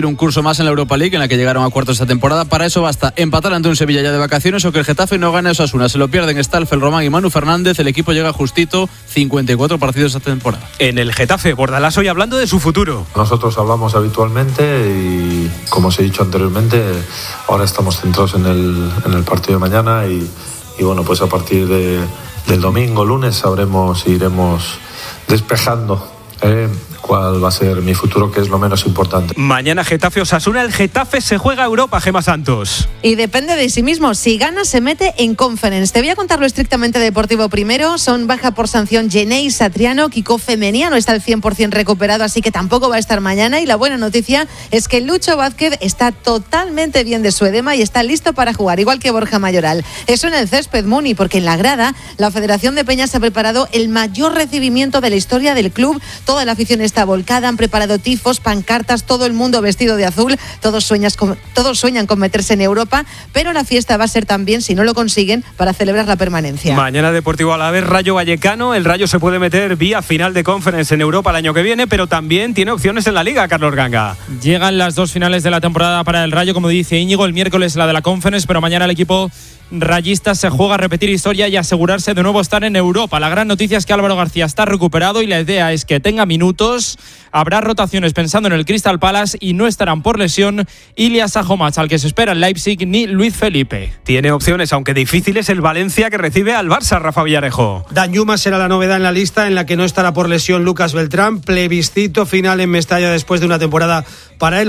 repetir un curso más en la Europa League, en la que llegaron a cuartos esta temporada. Para eso basta empatar ante un Sevilla ya de vacaciones o que el Getafe no gane a Osasuna. Se lo pierden Stalfel, Román y Manu Fernández. El equipo llega justito, cincuenta y cuatro partidos esta temporada. En el Getafe, Bordalás hoy hablando de su futuro. Nosotros hablamos habitualmente y, como os he dicho anteriormente, ahora estamos centrados en el, en el partido de mañana y, y bueno, pues a partir de, del domingo, lunes, sabremos, iremos despejando eh, cuál va a ser mi futuro, que es lo menos importante. Mañana Getafe Osasuna, el Getafe se juega a Europa, Gemma Santos. Y depende de sí mismo, si gana se mete en Conference. Te voy a contar lo estrictamente deportivo primero. Son baja por sanción Genei Satriano, Kiko Femenia no está al cien por ciento recuperado, así que tampoco va a estar mañana. Y la buena noticia es que Lucho Vázquez está totalmente bien de su edema y está listo para jugar, igual que Borja Mayoral. Eso en el césped, Muni, porque en la grada la Federación de Peñas ha preparado el mayor recibimiento de la historia del club. Toda la afición está volcada, han preparado tifos, pancartas, todo el mundo vestido de azul, todos, sueñas con, todos sueñan con meterse en Europa, pero la fiesta va a ser también, si no lo consiguen, para celebrar la permanencia. Mañana Deportivo Alavés, Rayo Vallecano. El Rayo se puede meter vía final de Conference en Europa el año que viene, pero también tiene opciones en la Liga, Carlos Ganga. Llegan las dos finales de la temporada para el Rayo, como dice Íñigo, el miércoles la de la Conference, pero mañana el equipo rayista se juega a repetir historia y asegurarse de nuevo estar en Europa. La gran noticia es que Álvaro García está recuperado y la idea es que tenga minutos. Habrá rotaciones pensando en el Crystal Palace y no estarán por lesión Ilias Sajomach, al que se espera el Leipzig, ni Luis Felipe. Tiene opciones, aunque difíciles, el Valencia, que recibe al Barça, Rafa Villarejo. Danjuma será la novedad en la lista, en la que no estará por lesión Lucas Beltrán. Plebiscito final en Mestalla después de una temporada para él.